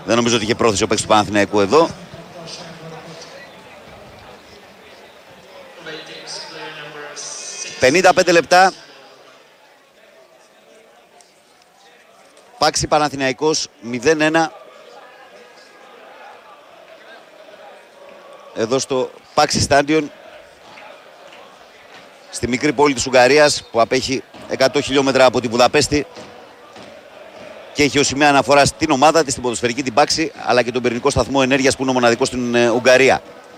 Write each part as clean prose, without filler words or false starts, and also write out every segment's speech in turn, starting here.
Δεν νομίζω ότι είχε πρόθεση ο παίκτης του Παναθηναϊκού εδώ. «55 λεπτά. Πάξη Παναθηναϊκός 0-1. Εδώ στο Πάξη Stadion, στη μικρή πόλη της Ουγγαρίας που απέχει 100 χιλιόμετρα από τη Βουδαπέστη και έχει ως σημαία αναφορά στην ομάδα της, την ποδοσφαιρική την Πάξη, αλλά και τον πυρηνικό σταθμό ενέργειας που είναι ο μοναδικός στην Ουγγαρία.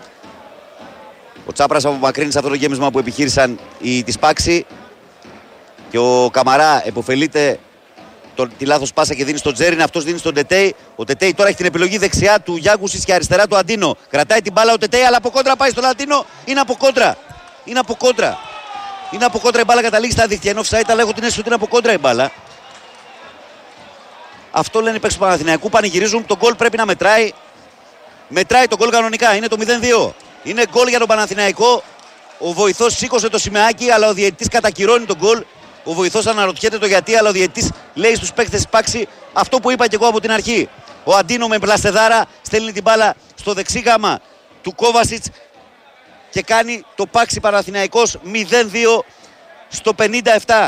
Ο Τσάπρας απομακρύνει σε αυτό το γέμισμα που επιχείρησαν οι της Πάξη και ο Καμαρά επωφελείται τη λάθος πάσα και δίνει στον Τζέριν, αυτός δίνει στον Τετέι. Ο Τετέι τώρα έχει την επιλογή δεξιά του Γιάγκουσης και αριστερά του Αντίνο. Κρατάει την μπάλα ο Τετέι, αλλά από κόντρα πάει στον Αντίνο. Είναι από κόντρα. Είναι από κόντρα. Είναι από κόντρα η μπάλα, καταλήγει στα δίχτυα. Είναι offside, αλλά έχω την αίσθηση ότι είναι από κόντρα η μπάλα. Αυτό λένε οι παίκτες του Παναθηναϊκού. Πανηγυρίζουν. Το γκολ πρέπει να μετράει. Μετράει το γκολ κανονικά. Είναι το 0-2. Είναι γκολ για τον Παναθηναϊκό. Ο βοηθός σήκωσε το σημαίακι, αλλά ο διαιτητής κατακυρώνει τον γκολ. Ο βοηθός αναρωτιέται το γιατί, αλλά ο διαιτητής λέει στους παίκτες της Πάξη αυτό που είπα και εγώ από την αρχή. Ο Αντίνο με πλαστεδάρα στέλνει την μπάλα στο δεξί γάμα του Κόβασιτς και κάνει το Πάξη Παναθηναϊκός 0-2 στο 57.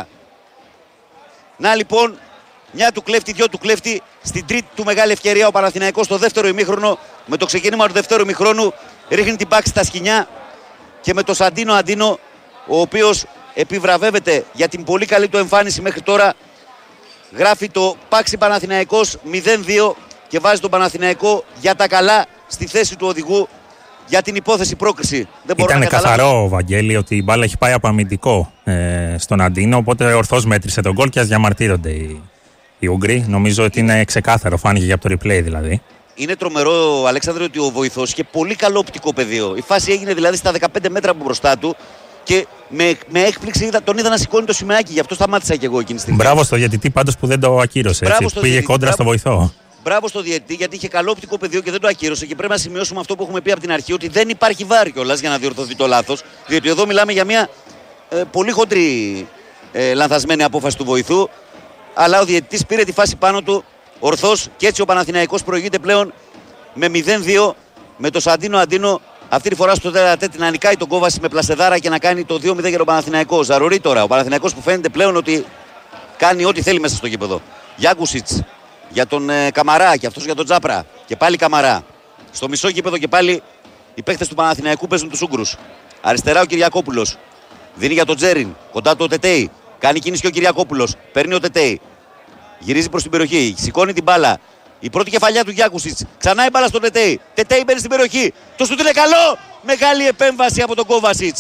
Να λοιπόν, μια του κλέφτη, δυο του κλέφτη, στην τρίτη του μεγάλη ευκαιρία ο Παναθηναϊκός στο δεύτερο ημίχρονο. Με το ξεκίνημα του δεύτερου ημίχρονου ρίχνει την Πάξη στα σκοινιά και με το Σαντίνο Αντίνο, ο οποίος επιβραβεύεται για την πολύ καλή του εμφάνιση μέχρι τώρα, γράφει το Πάξη Παναθηναϊκός 0-2 και βάζει τον Παναθηναϊκό για τα καλά στη θέση του οδηγού για την υπόθεση πρόκριση. Ήταν καθαρό, Βαγγέλη, ότι η μπάλα έχει πάει από αμυντικό στον Αντίνο, οπότε ορθώς μέτρησε τον γκολ και ας διαμαρτύρονται οι Ούγγροι. Νομίζω ότι είναι ξεκάθαρο, φάνηκε για από το replay δηλαδή. Είναι τρομερό, Αλέξανδρε, ότι ο βοηθός είχε πολύ καλό οπτικό πεδίο. Η φάση έγινε δηλαδή στα 15 μέτρα από μπροστά του. Και με έκπληξη τον είδα να σηκώνει το σημαίακι, γι' αυτό σταμάτησα και εγώ εκείνη τη στιγμή. Μπράβο στο διαιτητή πάντως που δεν το ακύρωσε. Έτσι, πήγε κόντρα στο βοηθό. Μπράβο στο διαιτητή, γιατί είχε καλό οπτικό πεδίο και δεν το ακύρωσε. Και πρέπει να σημειώσουμε αυτό που έχουμε πει από την αρχή, ότι δεν υπάρχει βάρ κιόλας για να διορθωθεί το λάθος. Διότι εδώ μιλάμε για μια πολύ χοντρή λανθασμένη απόφαση του βοηθού. Αλλά ο διαιτητής πήρε τη φάση πάνω του ορθώς και έτσι ο Παναθηναϊκός προηγείται πλέον με 0-2 με το Σαντίνο Αντίνο. Αυτή τη φορά στο τέταρτη να νικάει τον Κόβαση με πλαστεδάρα και να κάνει το 2-0 για τον Παναθηναϊκό. Ζαρουρί τώρα. Ο Παναθηναϊκός που φαίνεται πλέον ότι κάνει ό,τι θέλει μέσα στο γήπεδο. Γιάγκουσιτς για τον Καμαρά και αυτός για τον Τζάπρα. Και πάλι Καμαρά. Στο μισό γήπεδο και πάλι οι παίκτες του Παναθηναϊκού παίζουν τους Ούγκρους. Αριστερά ο Κυριακόπουλος. Δίνει για τον Τζέριν. Κοντά του ο Τετέι. Κάνει κίνηση και ο Κυριακόπουλος. Παίρνει ο Τετέι. Γυρίζει προς την περιοχή. Σηκώνει την μπάλα. Η πρώτη κεφαλιά του Γιάκουσιτς. Ξανά η μπάλα στον Τετέι. Τετέι μπαίνει στην περιοχή. Το σουτ είναι καλό. Μεγάλη επέμβαση από τον Κόβασιτς.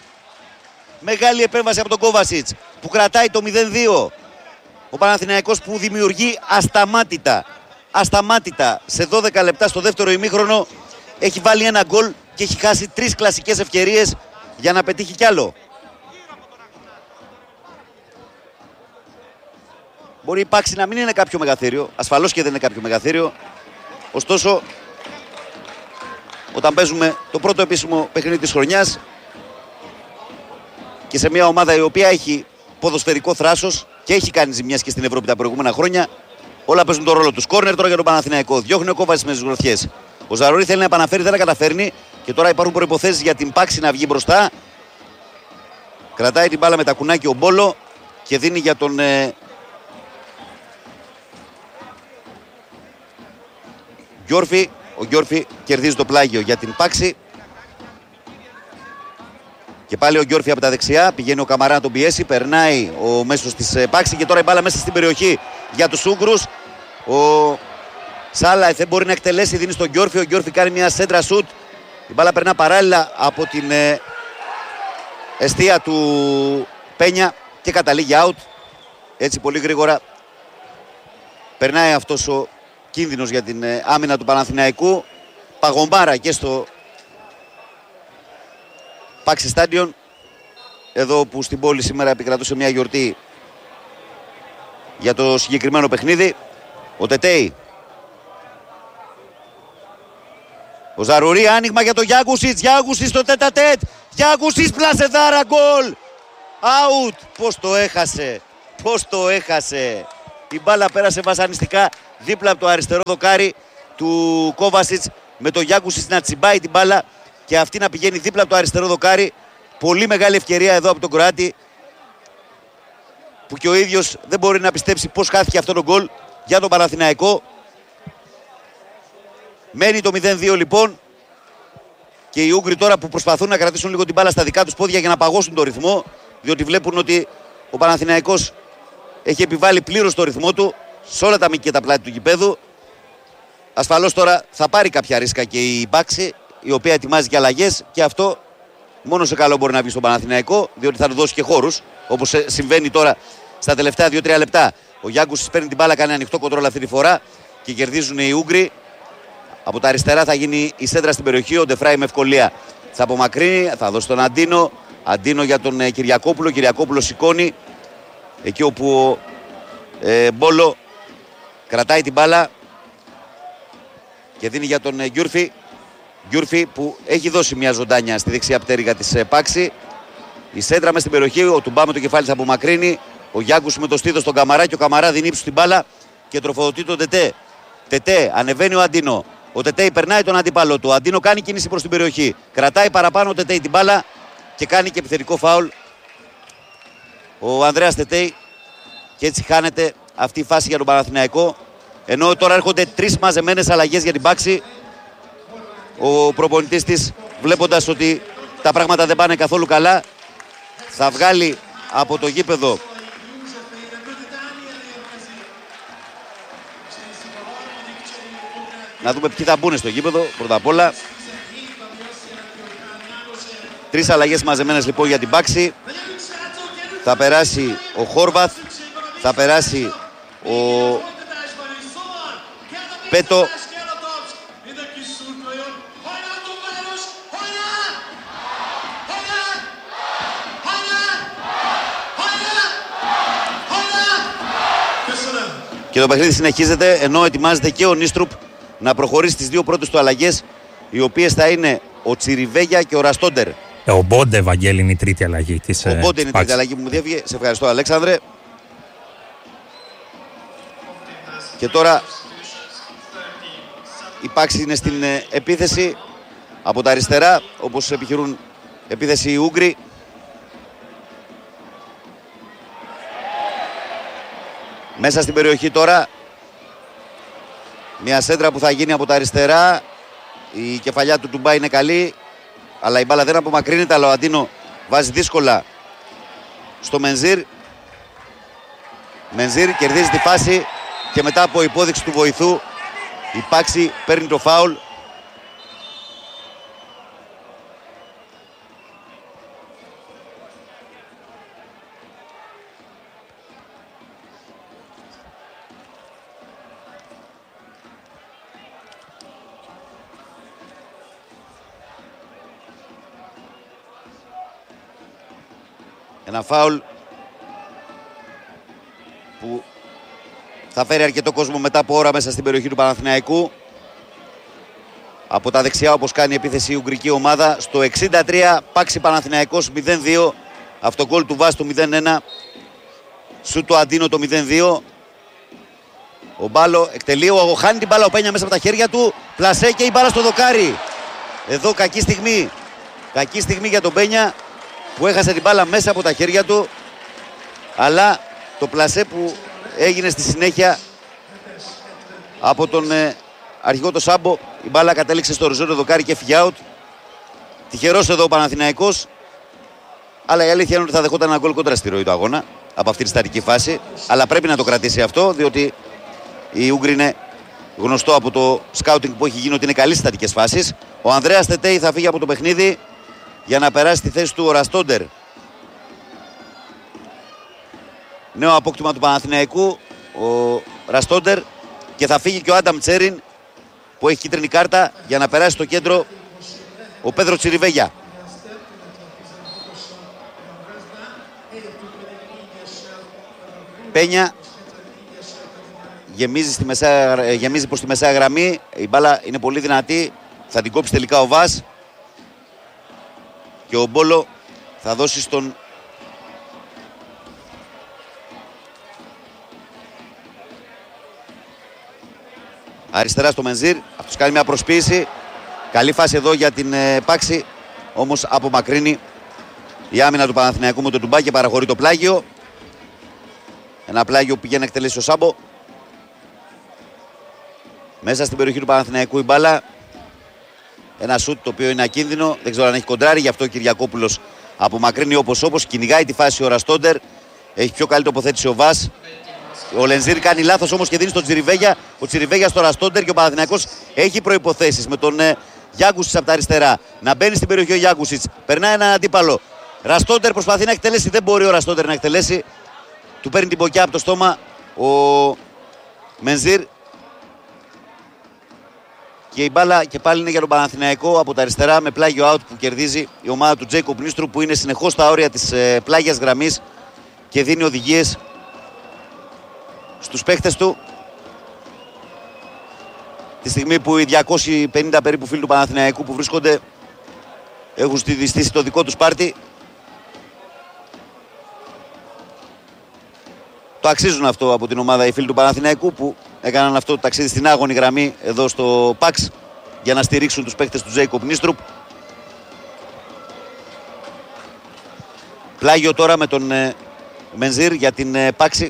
Μεγάλη επέμβαση από τον Κόβασιτς που κρατάει το 0-2. Ο Παναθηναϊκός που δημιουργεί ασταμάτητα σε 12 λεπτά στο δεύτερο ημίχρονο. Έχει βάλει ένα γκολ και έχει χάσει 3 κλασικές ευκαιρίες για να πετύχει κι άλλο. Μπορεί η Πάξη να μην είναι κάποιο μεγαθύριο, ασφαλώς και δεν είναι κάποιο μεγαθύριο. Ωστόσο, όταν παίζουμε το πρώτο επίσημο παιχνίδι της χρονιάς και σε μια ομάδα η οποία έχει ποδοσφαιρικό θράσος και έχει κάνει ζημιές και στην Ευρώπη τα προηγούμενα χρόνια, όλα παίζουν τον ρόλο τους. Κόρνερ τώρα για τον Παναθηναϊκό. Διώχνει ο Κόβασης με τις γροθιές. Ο Ζαρουρί θέλει να επαναφέρει, δεν τα καταφέρνει και τώρα υπάρχουν προϋποθέσεις για την Πάξη να βγει μπροστά. Κρατάει την μπάλα με τα κουνάκι ο Μπόλο και δίνει για τον Γιόρφι. Ο Γιόρφι κερδίζει το πλάγιο για την Πάξη. Και πάλι ο Γιόρφι από τα δεξιά. Πηγαίνει ο Καμαρά να τον πιέσει. Περνάει ο μέσος της Πάξη. Και τώρα η μπάλα μέσα στην περιοχή για τους Ούγκρους. Ο Σάλα δεν μπορεί να εκτελέσει. Δίνει στον Γιόρφι. Ο Γιόρφι κάνει μια σέντρα σουτ. Η μπάλα περνά παράλληλα από την εστία του Πένια και καταλήγει out. Έτσι πολύ γρήγορα περνάει αυτός ο κίνδυνος για την άμυνα του Παναθηναϊκού. Παγωμάρα και στο Πάξη Stadion, εδώ που στην πόλη σήμερα επικρατούσε μια γιορτή για το συγκεκριμένο παιχνίδι. Ο Τετέι. Ο Ζαρουρί, άνοιγμα για το Γιάγκουσιτς. Γιάγκουσιτς στο τέτα-τέτ. Γιάγκουσιτς πλασεδάρα, γκολ. Out. Πώς το έχασε. Πώς το έχασε. Η μπάλα πέρασε βασανιστικά δίπλα από το αριστερό δοκάρι του Κόβασιτς με τον Γιάνκουσιτς να τσιμπάει την μπάλα και αυτή να πηγαίνει δίπλα από το αριστερό δοκάρι. Πολύ μεγάλη ευκαιρία εδώ από τον Κροάτη, που και ο ίδιος δεν μπορεί να πιστέψει πώς χάθηκε αυτό το γκολ για τον Παναθηναϊκό. Μένει το 0-2 λοιπόν και οι Ούγγροι τώρα που προσπαθούν να κρατήσουν λίγο την μπάλα στα δικά τους πόδια για να παγώσουν το ρυθμό, διότι βλέπουν ότι ο Παναθηναϊκός έχει επιβάλει πλήρως το ρυθμό του σε όλα τα μήκη και τα πλάτη του γηπέδου. Ασφαλώς τώρα θα πάρει κάποια ρίσκα και η Μπάξη, η οποία ετοιμάζει και αλλαγές, και αυτό μόνο σε καλό μπορεί να βγει στον Παναθηναϊκό, διότι θα του δώσει και χώρους, όπως συμβαίνει τώρα στα τελευταία 2-3 λεπτά. Ο Γιάνκουσιτς παίρνει την μπάλα, κάνει ανοιχτό κοντρόλ αυτή τη φορά και κερδίζουν οι Ούγγροι. Από τα αριστερά θα γίνει η σέντρα στην περιοχή. Ο Ντεφράι με ευκολία θα απομακρύνει, θα δώσει τον Αντίνο. Αντίνο για τον Κυριακόπουλο. Κυριακόπουλο σηκώνει εκεί όπου ο Μπόλο κρατάει την μπάλα και δίνει για τον Γκιούρφι. Γκιούρφι που έχει δώσει μια ζωντάνια στη δεξιά πτέρυγα της Πάξη. Η σέντρα μες στην περιοχή. Ο Τουμπά με το κεφάλι θα απομακρύνει. Ο Γιάνκους με το στήθος στον Καμαρά και ο Καμαρά δίνει ύψου την μπάλα και τροφοδοτεί τον Τετέ. Τετέ, ανεβαίνει ο Αντίνο. Ο Τετέ περνάει τον αντίπαλο του. Ο Αντίνο κάνει κίνηση προς την περιοχή. Κρατάει παραπάνω ο Τετέ την μπάλα και κάνει και επιθετικό φάουλ ο Ανδρέας Τετέ. Και έτσι χάνεται αυτή η φάση για τον Παναθηναϊκό. Ενώ τώρα έρχονται 3 μαζεμένες αλλαγές για την Πάξη. Ο προπονητής της, βλέποντας ότι τα πράγματα δεν πάνε καθόλου καλά, θα βγάλει από το γήπεδο να δούμε ποιοι θα μπουν στο γήπεδο πρώτα απ' όλα. 3 αλλαγές μαζεμένες λοιπόν για την Πάξη. Θα περάσει ο Χόρβαθ, θα περάσει ο Πέτο και το παιχνίδι συνεχίζεται, ενώ ετοιμάζεται και ο Νίστρουπ να προχωρήσει στις 2 πρώτες του αλλαγές, οι οποίες θα είναι ο Τσιριβέγια και ο Ραστόντερ. Ο Μπόντε, Βαγγέλη, είναι η τρίτη αλλαγή της Ο Μπόντε είναι η τρίτη αλλαγή που μου διέφυγε. Σε ευχαριστώ, Αλέξανδρε. Και τώρα η Πάξη είναι στην επίθεση από τα αριστερά, όπως επιχειρούν επίθεση οι Ούγγροι. Μέσα στην περιοχή τώρα μια σέντρα που θα γίνει από τα αριστερά. Η κεφαλιά του Τουμπά είναι καλή, αλλά η μπάλα δεν απομακρύνεται, αλλά ο Αντίνο βάζει δύσκολα στο Μενζίρ. Μενζίρ κερδίζει τη φάση και μετά από υπόδειξη του βοηθού η Πάξη παίρνει το φάουλ. Ένα φάουλ που θα φέρει αρκετό κόσμο μετά από ώρα μέσα στην περιοχή του Παναθηναϊκού. Από τα δεξιά, όπως κάνει η επίθεση η Ουγγρική ομάδα. Στο 63 Πάξη Παναθηναϊκός 0-2. Αυτό γκολ του Βάς το 0-1. Σου το Αντίνο το 0-2. Ο Μπάλο εκτελεί, χάνει την μπάλα ο Πένια μέσα από τα χέρια του. Πλασέ και η μπάλα στο δοκάρι. Εδώ κακή στιγμή. Κακή στιγμή για τον Πένια, που έχασε την μπάλα μέσα από τα χέρια του, αλλά το πλασέ που έγινε στη συνέχεια από τον αρχηγό το Σάμπο, η μπάλα κατέληξε στο οριζόντιο δοκάρι και έφυγε out. Τυχερός εδώ ο Παναθηναϊκός, αλλά η αλήθεια είναι ότι θα δεχόταν ένα γκολ κόντρα στη ροή του αγώνα από αυτή τη στατική φάση, αλλά πρέπει να το κρατήσει αυτό, διότι η Ούγγρη είναι γνωστό από το σκάουτινγκ που έχει γίνει ότι είναι καλή στις στατικές φάσεις. Ο Ανδρέας Τετέι θα φύγει από το παιχνίδι για να περάσει στη θέση του ο Ραστόντερ. Νέο απόκτημα του Παναθηναϊκού ο Ραστόντερ, και θα φύγει και ο Άνταμ Τσέριν που έχει κίτρινη κάρτα για να περάσει στο κέντρο ο Πέδρο Τσιριβέγια. Πένια γεμίζει προς τη μεσαία γραμμή, η μπάλα είναι πολύ δυνατή, θα την κόψει τελικά ο Βάς και ο Μπόλο θα δώσει στον Αριστερά στο Μενζίρ. Αυτός κάνει μια προσποίηση. Καλή φάση εδώ για την Πάξη. Όμως απομακρύνει η άμυνα του Παναθηναϊκού με τον Τουμπά και παραχωρεί το πλάγιο. Ένα πλάγιο που πήγε να εκτελέσει ο Σάμπο. Μέσα στην περιοχή του Παναθηναϊκού η μπάλα. Ένα σουτ το οποίο είναι ακίνδυνο. Δεν ξέρω αν έχει κοντράρει. Γι' αυτό ο Κυριακόπουλος απομακρύνει όπως. Κυνηγάει τη φάση ο Ραστόντερ. Έχει πιο καλή τοποθέτηση ο Βας. Ο Λενζίρ κάνει λάθος όμως και δίνει στον Τσιριβέγια. Ο Τσιριβέγια στο Ραστόντερ και ο Παναθηναϊκός έχει προϋποθέσεις με τον Γιάγκουσιτς από τα αριστερά. Να μπαίνει στην περιοχή ο Γιάγκουσιτς. Περνάει έναν αντίπαλο. Ραστόντερ προσπαθεί να εκτελέσει. Δεν μπορεί ο Ραστόντερ να εκτελέσει. Του παίρνει την ποκιά από το στόμα ο Μενζίρ. Και η μπάλα και πάλι είναι για τον Παναθηναϊκό από τα αριστερά με πλάγιο out που κερδίζει η ομάδα του Τζέικοπ Νίστρου, που είναι συνεχώς στα όρια της πλάγιας γραμμής και δίνει οδηγίες στους παίχτες του. Τη στιγμή που οι 250 περίπου φίλοι του Παναθηναϊκού που βρίσκονται έχουν στήσει το δικό τους πάρτι. Το αξίζουν αυτό από την ομάδα οι φίλοι του Παναθηναϊκού που έκαναν αυτό το ταξίδι στην άγωνη γραμμή εδώ στο ΠΑΞ για να στηρίξουν τους παίκτες του Τζέικοπ Νίστρουπ. Πλάγιο τώρα με τον Μενζίρ για την Πάξη.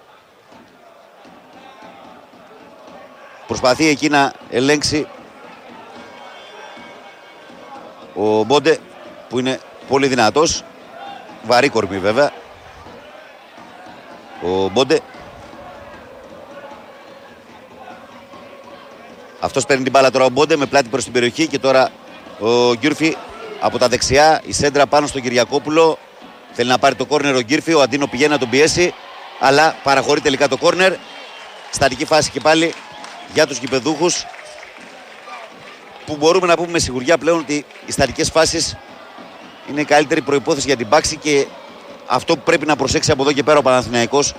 Προσπαθεί εκεί να ελέγξει ο Μπόντε που είναι πολύ δυνατός. Βαρύ κορμί βέβαια ο Μπόντε. Αυτός παίρνει την μπάλα τώρα ο Μπόντε με πλάτη προς την περιοχή και τώρα ο Γκιούρφι από τα δεξιά. Η σέντρα πάνω στον Κυριακόπουλο. Θέλει να πάρει το κόρνερ ο Γκιούρφι. Ο Αντίνο πηγαίνει να τον πιέσει, αλλά παραχωρεί τελικά το κόρνερ. Στατική φάση και πάλι για τους γηπεδούχους, που μπορούμε να πούμε με σιγουριά πλέον ότι οι στατικές φάσεις είναι η καλύτερη προϋπόθεση για την Πάξη και αυτό που πρέπει να προσέξει από εδώ και πέρα ο Παναθηναϊκός.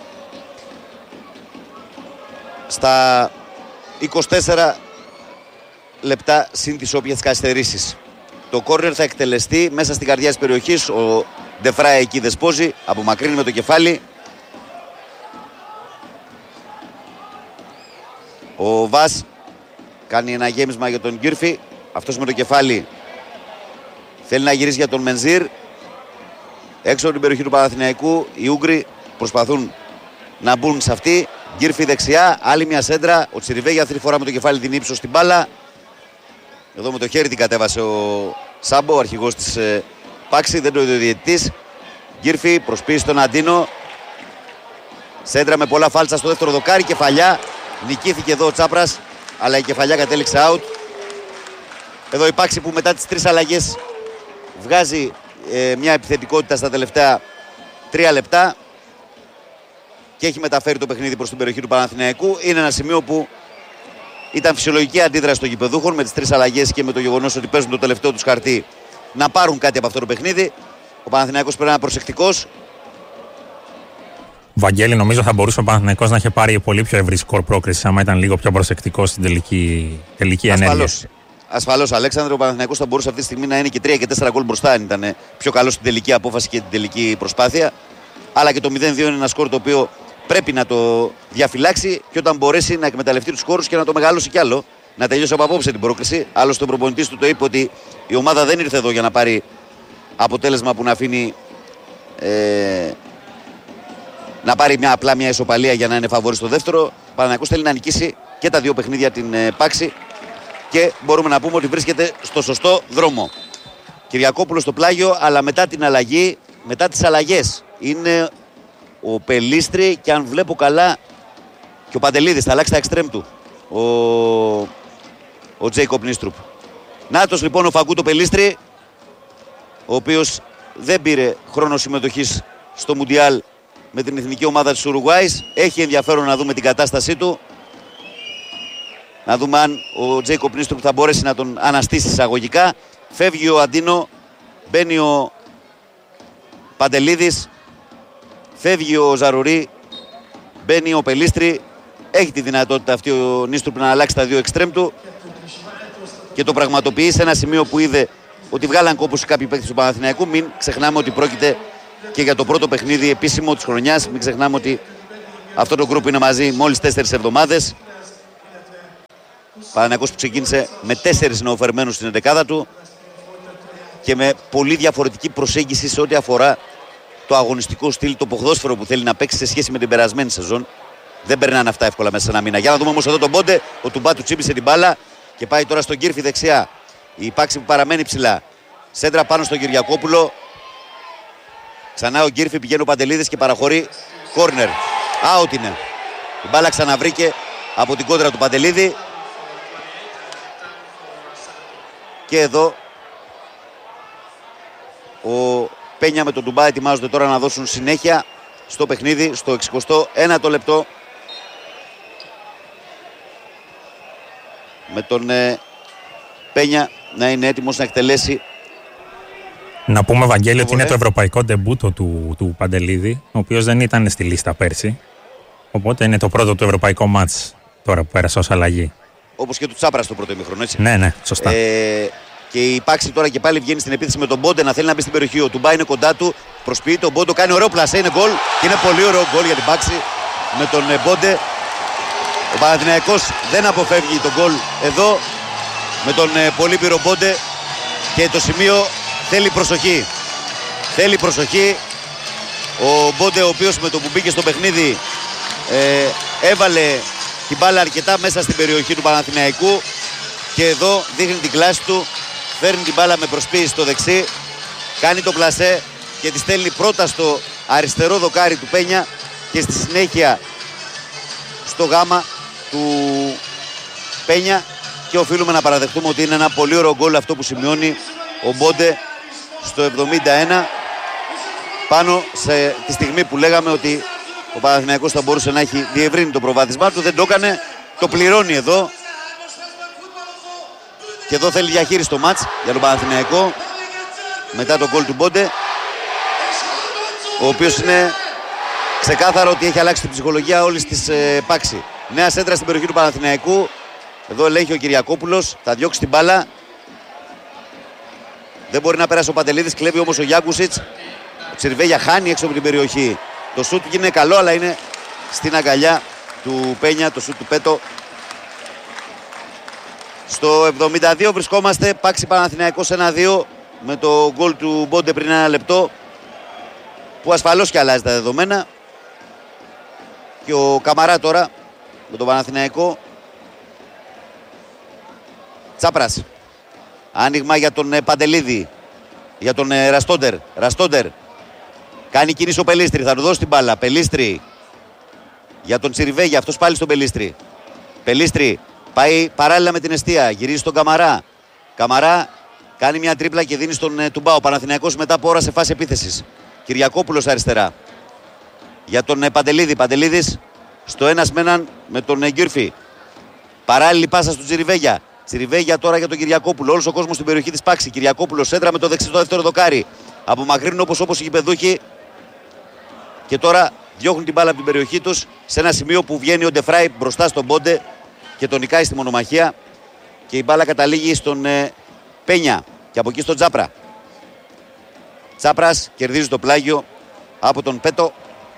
Στα 24 λεπτά συν τις όποιες καθυστερήσεις. Το κόρνερ θα εκτελεστεί μέσα στην καρδιά της περιοχής. Ο Ντεφράι εκεί δεσπόζει, απομακρύνει με το κεφάλι. Ο Βας κάνει ένα γέμισμα για τον Γκίρφι. Αυτός με το κεφάλι θέλει να γυρίσει για τον Μενζίρ. Έξω από την περιοχή του Παναθηναϊκού οι Ούγγροι προσπαθούν να μπουν σε αυτή. Γκίρφι δεξιά, άλλη μια σέντρα. Ο Τσιριβέγια αυτή τη φορά με το κεφάλι την ύψος στην μπάλα. Εδώ με το χέρι την κατέβασε ο Σάμπο, ο αρχηγός της Πάξη. Δεν το είδε ο διαιτητής. Γκίρφι προσποίηση τον Αντίνο. Σέντρα με πολλά φάλτσα στο δεύτερο δοκάρι. Κεφαλιά. Νικήθηκε εδώ ο Τσάπρας, αλλά η κεφαλιά κατέληξε out. Εδώ η Πάξη που μετά τις 3 αλλαγές βγάζει μια επιθετικότητα στα τελευταία 3 λεπτά και έχει μεταφέρει το παιχνίδι προς την περιοχή του Παναθηναϊκού. Είναι ένα σημείο που ήταν φυσιολογική αντίδραση των γηπεδούχων με τις 3 αλλαγές και με το γεγονός ότι παίζουν το τελευταίο τους χαρτί να πάρουν κάτι από αυτό το παιχνίδι. Ο Παναθηναϊκός πρέπει να είναι προσεκτικός. Βαγγέλη, νομίζω θα μπορούσε ο Παναθηναϊκός να είχε πάρει πολύ πιο ευρύ σκορ πρόκριση άμα ήταν λίγο πιο προσεκτικός στην τελική ενέργεια. Ασφαλώς, Αλέξανδρε, ο Παναθηναϊκός θα μπορούσε αυτή τη στιγμή να είναι και 3 και 4 γκολ μπροστά αν ήταν πιο καλό στην τελική απόφαση και την τελική προσπάθεια. Αλλά και το 0-2 είναι ένα σκορ το οποίο πρέπει να το διαφυλάξει και όταν μπορέσει να εκμεταλλευτεί τους χώρους και να το μεγαλώσει κι άλλο. Να τελειώσει από απόψε την πρόκριση. Άλλωστε, ο προπονητής του το είπε ότι η ομάδα δεν ήρθε εδώ για να πάρει αποτέλεσμα που να αφήνει. Να πάρει απλά μια ισοπαλία για να είναι φαβορί στο δεύτερο. Ο Παναθηναϊκός θέλει να νικήσει και τα 2 παιχνίδια την Πάξη και μπορούμε να πούμε ότι βρίσκεται στο σωστό δρόμο. Κυριακόπουλος στο πλάγιο, αλλά μετά την αλλαγή, μετά τις αλλαγές είναι ο Πελίστρη και αν βλέπω καλά και ο Παντελίδης θα αλλάξει τα εξτρέμ του. Ο Τζέικοπ Νίστρουπ. Νάτος λοιπόν ο Φαγκούτο Πελίστρη, ο οποίος δεν πήρε χρόνο συμμετοχής στο Μουντιάλ με την εθνική ομάδα της Ουρουγουάης. Έχει ενδιαφέρον να δούμε την κατάστασή του. Να δούμε αν ο Τζέικοπ Νίστρουπ θα μπορέσει να τον αναστήσει εισαγωγικά. Φεύγει ο Αντίνο, μπαίνει ο Παντελίδης, φεύγει ο Ζαρουρί, μπαίνει ο Πελίστρη. Έχει τη δυνατότητα αυτή ο Νίστρουπ να αλλάξει τα 2 εξτρέμ του και το πραγματοποιεί σε ένα σημείο που είδε ότι βγάλαν κόπωση κάποιοι παίκτες του Παναθηναϊκού. Μην ξεχνάμε ότι πρόκειται και για το πρώτο παιχνίδι επίσημο της χρονιάς. Μην ξεχνάμε ότι αυτό το γκρουπ είναι μαζί μόλις 4 εβδομάδες. Παναθηναϊκός που ξεκίνησε με 4 νεοφερμένους στην εντεκάδα του και με πολύ διαφορετική προσέγγιση σε ό,τι αφορά το αγωνιστικό στυλ, το ποδόσφαιρο που θέλει να παίξει σε σχέση με την περασμένη σεζόν. Δεν περνάνε αυτά εύκολα μέσα σε ένα μήνα. Για να δούμε όμως εδώ τον Μπόντε. Ο Τουμπά του τσίπησε την μπάλα και πάει τώρα στον Γκίρφι δεξιά. Η Πάξη που παραμένει ψηλά. Σέντρα πάνω στον Κυριακόπουλο. Ξανά ο Γκίρφι, πηγαίνει ο Παντελίδης και παραχωρεί. Κόρνερ. Out είναι. Η μπάλα ξαναβρήκε από την κόντρα του Παντελίδη. Και εδώ ο Πένια με τον Τουμπά ετοιμάζονται τώρα να δώσουν συνέχεια στο παιχνίδι στο 61ο λεπτό. Με τον Πένια να είναι έτοιμος να εκτελέσει. Να πούμε, Βαγγέλη, ότι είναι το ευρωπαϊκό ντεμπούτο του Παντελίδη, ο οποίος δεν ήταν στη λίστα πέρσι. Οπότε είναι το πρώτο του ευρωπαϊκό μάτς τώρα που πέρασε ως αλλαγή. Όπως και του Τσάπρα στο πρώτο ημίχρονο, έτσι. Ναι, σωστά. Και η Πάξη τώρα και πάλι βγαίνει στην επίθεση με τον Μπόντε να θέλει να μπει στην περιοχή. Ο Τουμπά είναι κοντά του, προσποιεί τον Μπόντε, κάνει ωραίο πλασέ, είναι γκολ. Και είναι πολύ ωραίο γκολ για την Πάξη με τον Μπόντε. Ο Παναθηναϊκός δεν αποφεύγει τον γκολ εδώ με τον πολύπειρο Μπόντε. Και το σημείο θέλει προσοχή. Θέλει προσοχή. Ο Μπόντε, ο οποίος με το που μπήκε στο παιχνίδι έβαλε την μπάλα αρκετά μέσα στην περιοχή του Παναθηναϊκού. Και εδώ δείχνει την κλάση του. Φέρνει την μπάλα με προσποίηση στο δεξί. Κάνει το πλασέ και τη στέλνει πρώτα στο αριστερό δοκάρι του Πένια και στη συνέχεια στο γάμα του Πένια. Και οφείλουμε να παραδεχτούμε ότι είναι ένα πολύ ωραίο γκολ αυτό που σημειώνει ο Μπόντε στο 71, πάνω σε τη στιγμή που λέγαμε ότι ο Παναθηναϊκός θα μπορούσε να έχει διευρύνει το προβάδισμά του. Δεν το έκανε, το πληρώνει εδώ. Και εδώ θέλει διαχείριση το μάτς για τον Παναθηναϊκό μετά τον γκολ του Μπόντε, ο οποίος είναι ξεκάθαρο ότι έχει αλλάξει την ψυχολογία όλης της Πάξη. Νέα σέντρα στην περιοχή του Παναθηναϊκού. Εδώ ελέγχει ο Κυριακόπουλος, θα διώξει την μπάλα. Δεν μπορεί να περάσει ο Παντελίδης, κλέβει όμως ο Γιάκουσιτς. Ο Τσιρβέγια χάνει έξω από την περιοχή. Το σούτ είναι καλό, αλλά είναι στην αγκαλιά του Πένια, το σούτ του Πέτο. Στο 72 βρισκόμαστε, Πάξη Παναθηναϊκός 1-2 με το γκολ του Μπόντε πριν ένα λεπτό, που ασφαλώς και αλλάζει τα δεδομένα. Και ο Καμαρά τώρα με τον Παναθηναϊκό. Τσάπρας. Άνοιγμα για τον Παντελίδη, για τον Ραστόντερ. Κάνει κίνηση ο Πελίστρη, θα του δώσει την μπάλα. Πελίστρη για τον Τσιριβέγια, αυτός πάλι στον Πελίστρη. Πελίστρη πάει παράλληλα με την εστία, γυρίζει στον Καμαρά. Καμαρά κάνει μια τρίπλα και δίνει στον Τουμπά. Ο Παναθηναϊκός μετά από ώρα σε φάση επίθεσης. Κυριακόπουλος αριστερά για τον Παντελίδη. Παντελίδης στο ένας με έναν με τον Γκίρφι. Παράλληλη πάσα στον Τσιριβέγια. Τσιριβέγια τώρα για τον Κυριακόπουλο. Όλος ο κόσμος στην περιοχή της Πάξη. Κυριακόπουλος σέντρα με το δεξί, το δεύτερο δοκάρι. Απομακρύνουν όπως οι γηπεδούχοι. Και τώρα διώχνουν την μπάλα από την περιοχή τους σε ένα σημείο που βγαίνει ο Ντεφράι μπροστά στον Μπόντε και τον νικάει στη μονομαχία. Και η μπάλα καταλήγει στον Πένια και από εκεί στον Τσάπρα. Τσάπρας κερδίζει το πλάγιο από τον Πέτο.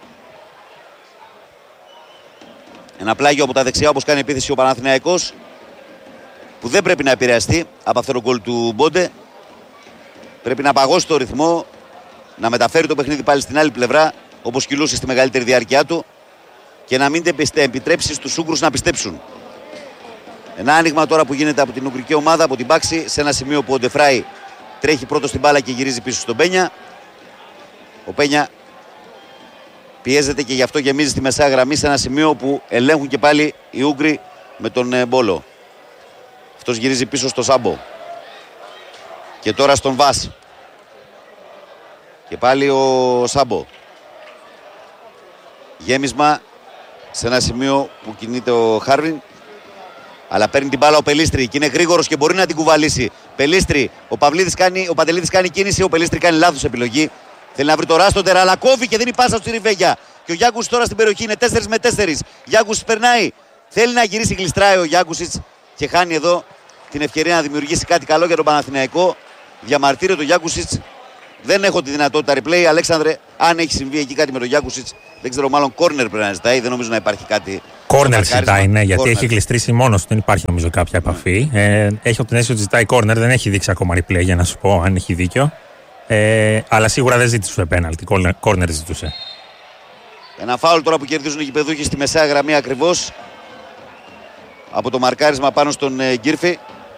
Ένα πλάγιο από τα δεξιά όπως κάνει επίθεση ο Παναθηναϊκός, που δεν πρέπει να επηρεαστεί από αυτό το γκολ του Μπόντε. Πρέπει να παγώσει το ρυθμό, να μεταφέρει το παιχνίδι πάλι στην άλλη πλευρά όπως κυλούσε στη μεγαλύτερη διάρκεια του και να μην επιτρέψει στους Ούγγρους να πιστέψουν. Ένα άνοιγμα τώρα που γίνεται από την Ουγγρική ομάδα, από την Πάξη, σε ένα σημείο που ο Ντεφράι τρέχει πρώτο στην μπάλα και γυρίζει πίσω στον Πένια. Ο Πένια πιέζεται και γι' αυτό γεμίζει στη μεσαία γραμμή σε ένα σημείο που ελέγχουν και πάλι οι Ούγγροι με τον Μπόλο. Αυτός γυρίζει πίσω στο Σάμπο. Και τώρα στον Βάς. Και πάλι ο Σάμπο. Γέμισμα σε ένα σημείο που κινείται ο Χάρβιν. Αλλά παίρνει την μπάλα ο Πελίστρη και είναι γρήγορος και μπορεί να την κουβαλήσει. Πελίστρη, ο Παντελίδης κάνει κίνηση, ο Πελίστρη κάνει λάθος επιλογή. Θέλει να βρει το Ράστοντερ, αλλά κόβει και δίνει πάσα στο Ριβέγια. Και ο Γιάκουσιτς τώρα στην περιοχή είναι 4 με 4. Γιάκουσιτς περνάει. Θέλει να γυρίσει, γλιστράει ο Γιάκουσιτς και χάνει εδώ την ευκαιρία να δημιουργήσει κάτι καλό για τον Παναθηναϊκό. Διαμαρτύρεται ο Γιάκουσιτς. Δεν έχω τη δυνατότητα replay. Αλέξανδρε, αν έχει συμβεί εκεί κάτι με τον Γιάκουσιτς, δεν ξέρω, μάλλον κόρνερ πρέπει να ζητάει. Δεν νομίζω να υπάρχει κάτι Κόρνερ ζητάει, ναι, γιατί έχει γλιστρήσει μόνος του, δεν υπάρχει νομίζω κάποια επαφή. Έχω την αίσθηση ότι ζητάει κόρνερ, δεν έχει δείξει ακόμα replay για να σου πω αν έχει δίκιο. Αλλά σίγουρα δεν ζήτησε πέναλτι, κόρνερ ζητούσε. Ένα φάουλ τώρα που κερδίζουν οι γηπεδούχοι στη μεσαία γραμμή ακριβώς από το μαρκάρισμα πάνω στον Γκίρφη.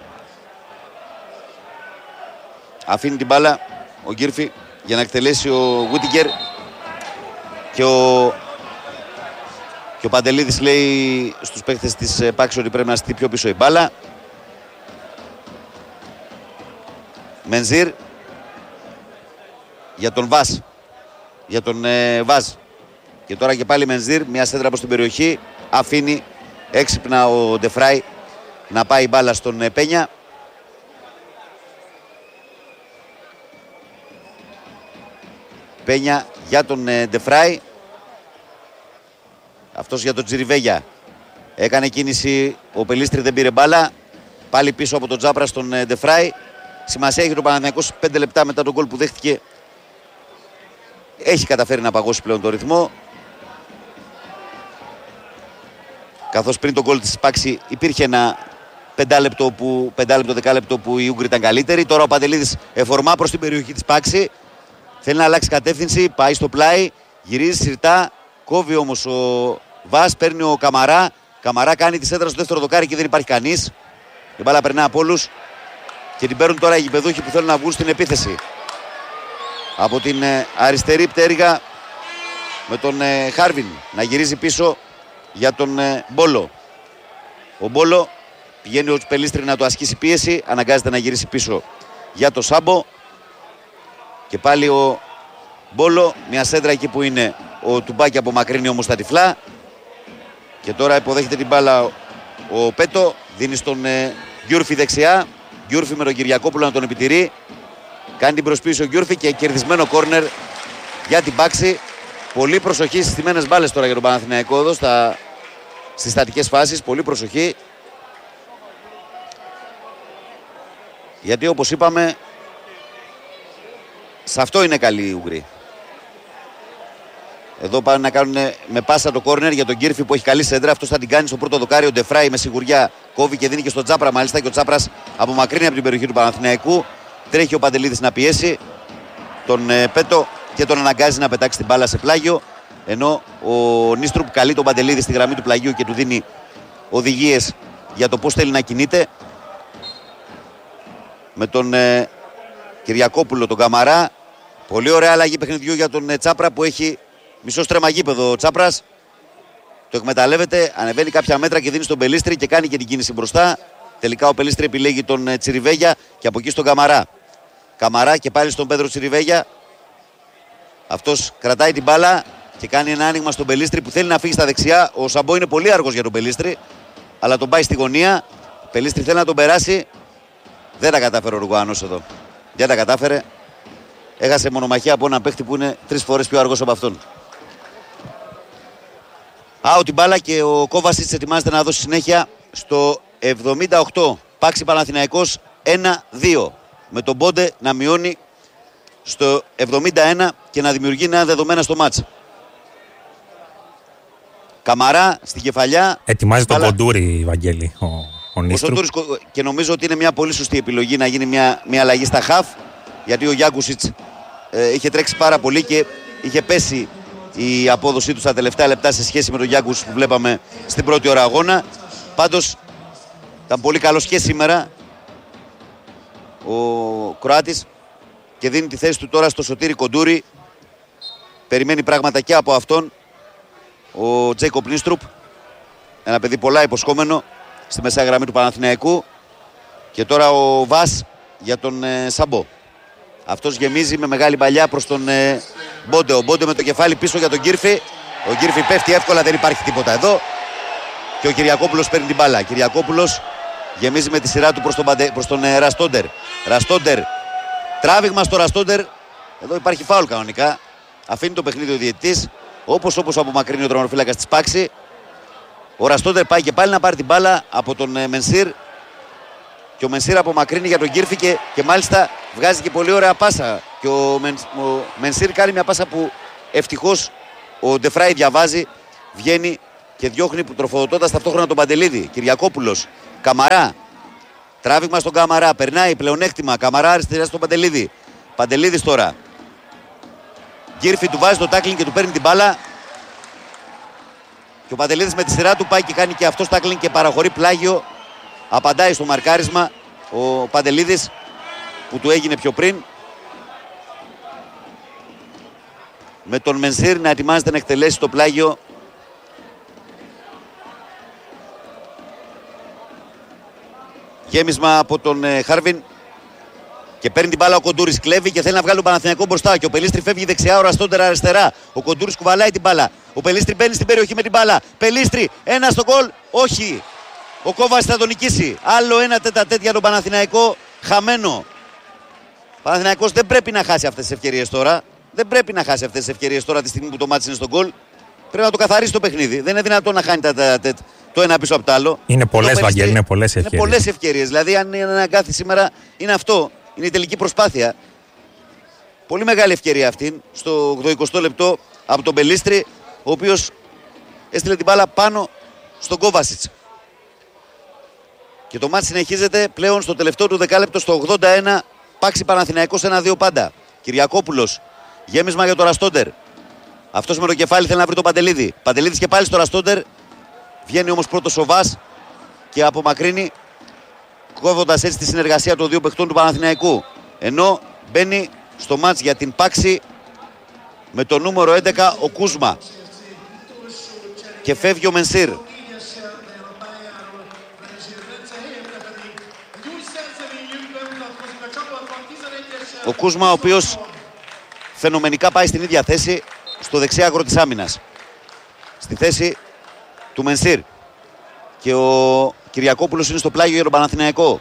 Αφήνει την μπάλα ο Γκίρφη για να εκτελέσει ο Γούτιγκερ και ο Παντελίδης λέει στους παίκτες της Πάξη ότι πρέπει να στείλει πιο πίσω η μπάλα. Μενζίρ για τον Βάζ. Για τον Βάζ. Και τώρα και πάλι Μενζίρ, μια σέντρα προς την περιοχή. Αφήνει έξυπνα ο Ντεφράι να πάει η μπάλα στον Πένια. Πένια για τον Ντεφράι. Αυτός για τον Τσιριβέγια. Έκανε κίνηση, ο Πελίστρη δεν πήρε μπάλα. Πάλι πίσω από τον Τζάπρα στον Ντεφράι. Σημασία έχει το Παναθηναϊκός 5 λεπτά μετά τον γκολ που δέχτηκε. Έχει καταφέρει να παγώσει πλέον το ρυθμό. Καθώς πριν τον γκολ της Πάξη υπήρχε ένα 5-10 που οι Ούγγροι ήταν καλύτεροι. Τώρα ο Παντελίδης εφορμά προς την περιοχή της Πάξη. Θέλει να αλλάξει κατεύθυνση, πάει στο πλάι, γυρίζει συρτά. Κόβει όμως ο Βάς, παίρνει ο Καμαρά. Καμαρά κάνει τη σέντρα στο δεύτερο δοκάρι και δεν υπάρχει κανείς. Η μπάλα περνά από όλους και την παίρνουν τώρα οι γηπεδούχοι που θέλουν να βγουν στην επίθεση. Από την αριστερή πτέρυγα με τον Χάρβιν να γυρίζει πίσω για τον Μπόλο. Ο Μπόλο πηγαίνει ο Πελίστρη να το ασκήσει πίεση, αναγκάζεται να γυρίσει πίσω για το Σάμπο. Και πάλι ο Μπόλο, μια σέντρα εκεί που είναι ο Τουμπάκη απομακρύνει όμως τα τυφλά. Και τώρα υποδέχεται την μπάλα ο Πέτο, δίνει στον Γκιούρφη δεξιά. Γκιούρφη με τον Κυριακόπουλο να τον επιτηρεί. Κάνει την προσπίση ο Γκιούρφη και κερδισμένο κόρνερ για την Πάξη. Πολύ προσοχή στις στιμένες μπάλες τώρα για τον Παναθηναϊκό εδώ στις στατικές φάσεις. Πολύ προσοχή. Γιατί όπως είπαμε, σε αυτό είναι καλοί οι Ουγγροί. Εδώ πάνε να κάνουν με πάσα το κόρνερ για τον Γκίρφη που έχει καλή σέντρα. Αυτός θα την κάνει στο πρώτο δοκάρι. Ο Ντεφράι με σιγουριά κόβει και δίνει και στον Τσάπρα μάλιστα. Και ο Τσάπρας απομακρύνει από την περιοχή του Παναθηναϊκού. Τρέχει ο Παντελίδης να πιέσει τον Πέτο και τον αναγκάζει να πετάξει την μπάλα σε πλάγιο. Ενώ ο Νίστρουπ καλεί τον Παντελίδη στη γραμμή του πλαγίου και του δίνει οδηγίες για το πώς θέλει να κινείται. Με τον Κυριακόπουλο, τον Καμαρά. Πολύ ωραία αλλαγή παιχνιδιού για τον Τσάπρα που έχει μισό στρέμμα γήπεδο ο Τσάπρας. Το εκμεταλλεύεται, ανεβαίνει κάποια μέτρα και δίνει στον Πελίστρη και κάνει και την κίνηση μπροστά. Τελικά ο Πελίστρη επιλέγει τον Τσιριβέγια και από εκεί στον Καμαρά. Καμαρά και πάλι στον Πέτρο Τσιριβέγια. Αυτός κρατάει την μπάλα και κάνει ένα άνοιγμα στον Πελίστρη που θέλει να φύγει στα δεξιά. Ο Σαμπό είναι πολύ άργος για τον Πελίστρη, αλλά τον πάει στη γωνία. Ο Πελίστρη θέλει να τον περάσει. Δεν τα κατάφερε ο Ρουγουάνος εδώ. Δεν τα κατάφερε. Έχασε μονομαχία από έναν παίχτη που είναι 3 φορές πιο αργός από αυτόν. Out την μπάλα και ο Κόβασιτς ετοιμάζεται να δώσει συνέχεια στο 78. Πάξη Παναθηναϊκός 1-2. Με τον Μπόντε να μειώνει στο 71 και να δημιουργεί νέα δεδομένα στο μάτς. Καμαρά στην κεφαλιά. Ετοιμάζει τον Κοντούρι, Βαγγέλη, ο Νίστρου. Και νομίζω ότι είναι μια πολύ σωστή επιλογή να γίνει μια αλλαγή στα χαφ. Γιατί ο Γιάκουσιτς είχε τρέξει πάρα πολύ και είχε πέσει η απόδοσή του στα τελευταία λεπτά σε σχέση με τον Γιάκουσιτς που βλέπαμε στην πρώτη ώρα αγώνα. Πάντως ήταν πολύ καλός και σήμερα ο Κροάτης και δίνει τη θέση του τώρα στο Σωτήρι Κοντούρι. Περιμένει πράγματα και από αυτόν ο Τζέικοπ Νίστρουπ. Ένα παιδί πολλά υποσχόμενο στη μεσαία γραμμή του Παναθηναϊκού. Και τώρα ο Βάς για τον Σαμπό. Αυτός γεμίζει με μεγάλη παλιά προς τον Μπόντε. Ο Μπόντε με το κεφάλι πίσω για τον Γκίρφη. Ο Γκίρφη πέφτει εύκολα, δεν υπάρχει τίποτα εδώ. Και ο Κυριακόπουλος παίρνει την μπάλα. Κυριακόπουλος γεμίζει με τη σειρά του προς τον Ραστόντερ. Ραστόντερ. Τράβηγμα στο Ραστόντερ. Εδώ υπάρχει φάουλ κανονικά. Αφήνει το παιχνίδι ο διαιτητής. Όπως απομακρύνει ο τερματοφύλακας της Πάξη. Ο Ραστόντερ πάει και πάλι να πάρει την μπάλα από τον Μενσίρ. Και ο Μενσίρ απομακρύνει για τον Γκίρφη και μάλιστα βγάζει και πολύ ωραία πάσα. Και ο Μενσίρ κάνει μια πάσα που ευτυχώς ο Ντεφράι διαβάζει, βγαίνει και διώχνει τροφοδοτώντας ταυτόχρονα τον Παντελίδη. Κυριακόπουλος, Καμαρά. Τράβηγμα στον Καμαρά. Περνάει πλεονέκτημα. Καμαρά αριστερά στον Παντελίδη. Παντελίδης τώρα. Γκίρφι του βάζει το τάκλινγκ και του παίρνει την μπάλα. Και ο Παντελίδης με τη σειρά του πάει και κάνει και αυτός τάκλινγκ και παραχωρεί πλάγιο. Απαντάει στο μαρκάρισμα ο Παντελίδης που του έγινε πιο πριν. Με τον Μενσίρ να ετοιμάζεται να εκτελέσει το πλάγιο. Γέμισμα από τον Χάρβιν. Και παίρνει την μπάλα ο Κοντούρης. Κλέβει και θέλει να βγάλει τον Παναθηναϊκό μπροστά. Και ο Πελίστρη φεύγει δεξιά, ο Ραστόντερ αριστερά. Ο Κοντούρης κουβαλάει την μπάλα. Ο Πελίστρη μπαίνει στην περιοχή με την μπάλα. Πελίστρη, ένα στο γκολ. Όχι. Ο Κόβας θα τον νικήσει. Άλλο ένα τέτα-τέτ για τον Παναθηναϊκό. Χαμένο. Ο Παναθηναϊκός δεν πρέπει να χάσει αυτές τις ευκαιρίες τώρα. Δεν πρέπει να χάσει αυτές τις ευκαιρίες τώρα τη στιγμή που το μάτς είναι στον γκολ. Πρέπει να το καθαρίσει το παιχνίδι. Δεν είναι δυνατόν να χάνει τέτα-τέτ το ένα πίσω από το άλλο. Είναι πολλές, Βαγγέλη, είναι πολλές ευκαιρίες. Είναι πολλές ευκαιρίες. Δηλαδή, αν είναι ένα αγκάθι σήμερα, είναι αυτό. Είναι η τελική προσπάθεια. Πολύ μεγάλη ευκαιρία αυτή στο 80 λεπτό από τον Πελίστρη, ο οποίος έστειλε την μπάλα πάνω στον Κόβασιτς. Και το μάτς συνεχίζεται πλέον στο τελευταίο του δεκάλεπτο στο 81. Πάξει Παναθηναϊκός 1-2 πάντα. Κυριακόπουλος. Γέμισμα για τον Ραστόντερ. Αυτός με το κεφάλι θέλει να βρει τον Παντελίδη. Παντελίδης και πάλι στο Ραστόντερ. Βγαίνει όμως πρώτος ο Βάς και απομακρύνει, κόβοντας έτσι τη συνεργασία των δύο παιχτών του Παναθηναϊκού. Ενώ μπαίνει στο μάτς για την πάξη με το νούμερο 11 ο Κούσμα. Και φεύγει ο Μενσίρ. Ο Κούσμα, ο οποίος φαινομενικά πάει στην ίδια θέση, στο δεξιά άκρο της άμυνας. Στη θέση του Μενσίρ. Και ο Κυριακόπουλος είναι στο πλάγιο για τον Παναθηναϊκό.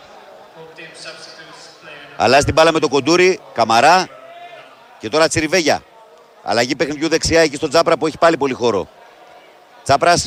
Αλλάζει την μπάλα με τον Κοντούρη, Καμαρά και τώρα Τσιριβέγια. Αλλαγή παιχνιδιού δεξιά εκεί στον Τζάπρα που έχει πάλι πολύ χώρο. Τσάπρας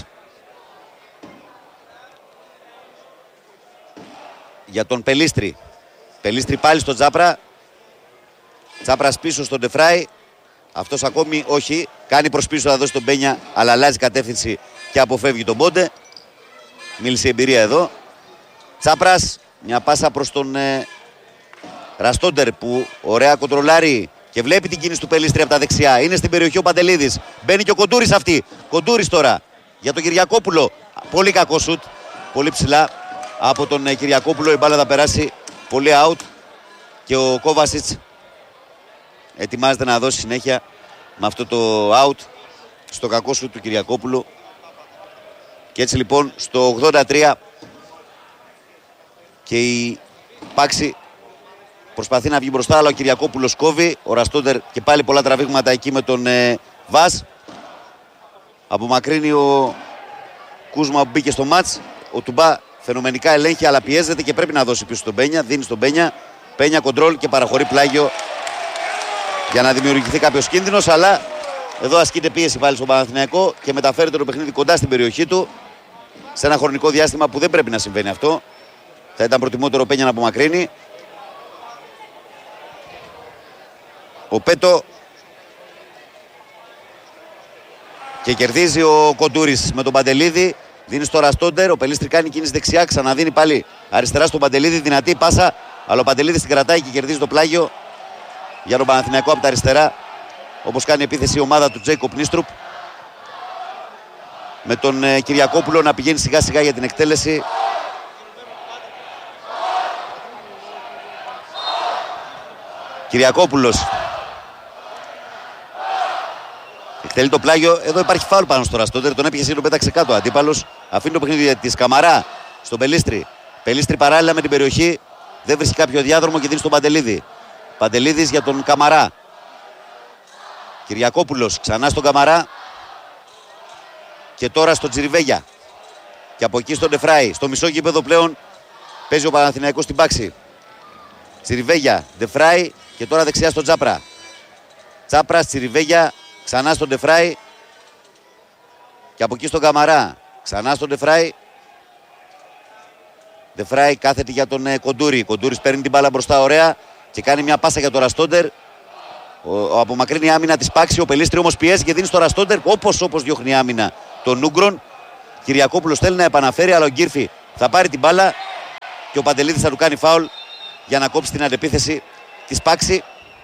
για τον Πελίστρη. Πελίστρη πάλι στον Τζάπρα. Τσάπρας πίσω στον Ντεφράι. Αυτός ακόμη όχι. Κάνει προς πίσω να δώσει τον Μπένια, αλλά αλλάζει κατεύθυνση και αποφεύγει τον Πόντε. Μίλησε η εμπειρία εδώ. Τσάπρας, μια πάσα προς τον Ραστόντερ που ωραία κοντρολάρει και βλέπει την κίνηση του Πελίστρη από τα δεξιά. Είναι στην περιοχή ο Παντελίδης. Μπαίνει και ο Κοντούρης αυτή. Κοντούρης τώρα για τον Κυριακόπουλο. Πολύ κακό σουτ. Πολύ ψηλά από τον Κυριακόπουλο. Η μπάλα θα περάσει πολύ out. Και ο Κόβασιτς ετοιμάζεται να δώσει συνέχεια με αυτό το out στο κακό σουτ του Κυριακόπουλου. Και έτσι λοιπόν στο 83 και η Πάξη προσπαθεί να βγει μπροστά, αλλά ο Κυριακόπουλος κόβει. Ο Ραστόντερ και πάλι πολλά τραβήγματα εκεί με τον Βάς. Απομακρύνει ο Κούσμα που μπήκε στο μάτς. Ο Τουμπά φαινομενικά ελέγχει, αλλά πιέζεται και πρέπει να δώσει πίσω στον Πένια. Δίνει στον Πένια. Πένια κοντρόλ και παραχωρεί πλάγιο για να δημιουργηθεί κάποιος κίνδυνος. Αλλά εδώ ασκείται πίεση πάλι στον Παναθηναϊκό και μεταφέρεται το παιχνίδι κοντά στην περιοχή του. Σε ένα χρονικό διάστημα που δεν πρέπει να συμβαίνει αυτό. Θα ήταν προτιμότερο ο Πένια να απομακρύνει. Ο Πέτο και κερδίζει ο Κοντούρης με τον Παντελίδη. Δίνει στο Ραστόντερ. Ο Πελίστρη κάνει κίνηση δεξιά. Ξαναδίνει πάλι αριστερά στον Παντελίδη. Δυνατή πάσα. Αλλά ο Παντελίδης την κρατάει και κερδίζει το πλάγιο για τον Παναθηναϊκό από τα αριστερά. Όπως κάνει επίθεση η ομάδα του Τζέικοπ Νίστρουπ. Με τον Κυριακόπουλο να πηγαίνει σιγά σιγά για την εκτέλεση. Κυριακόπουλος εκτελεί το πλάγιο. Εδώ υπάρχει φάουλ πάνω στο Ραστόντερ. Τον έπιασε και τον πέταξε κάτω. Αντίπαλος αφήνει το παιχνίδι της Καμαρά στον Πελίστρη. Πελίστρη παράλληλα με την περιοχή. Δεν βρίσκει κάποιο διάδρομο και δίνει στον Παντελίδη. Παντελίδης για τον Καμαρά. Κυριακόπουλος ξανά στον Καμαρά. Και τώρα στον Τσιριβέγια. Και από εκεί στον Ντεφράι. Στο μισό γήπεδο πλέον παίζει ο Παναθηναϊκός στην πάξη. Τσιριβέγια, Ντεφράι και τώρα δεξιά στον Τζάπρα. Τσάπρα, Τσιριβέγια, ξανά στον Ντεφράι. Και από εκεί στον Καμαρά. Ξανά στον Ντεφράι. Ντεφράι κάθεται για τον Κοντούρη. Κοντούρης παίρνει την μπάλα μπροστά ωραία και κάνει μια πάσα για τον Ραστόντερ. Ο απομακρύνει άμυνα της Πάξη. Ο Πελίστρη όμως πιέζει και δίνει στο Ραστόντερ όπως διώχνει άμυνα τον Ούγκρον. Κυριακόπουλος θέλει να επαναφέρει, αλλά ο Γκύρφη θα πάρει την μπάλα και ο Παντελίδης θα του κάνει φάουλ για να κόψει την αντεπίθεση της Πάξη.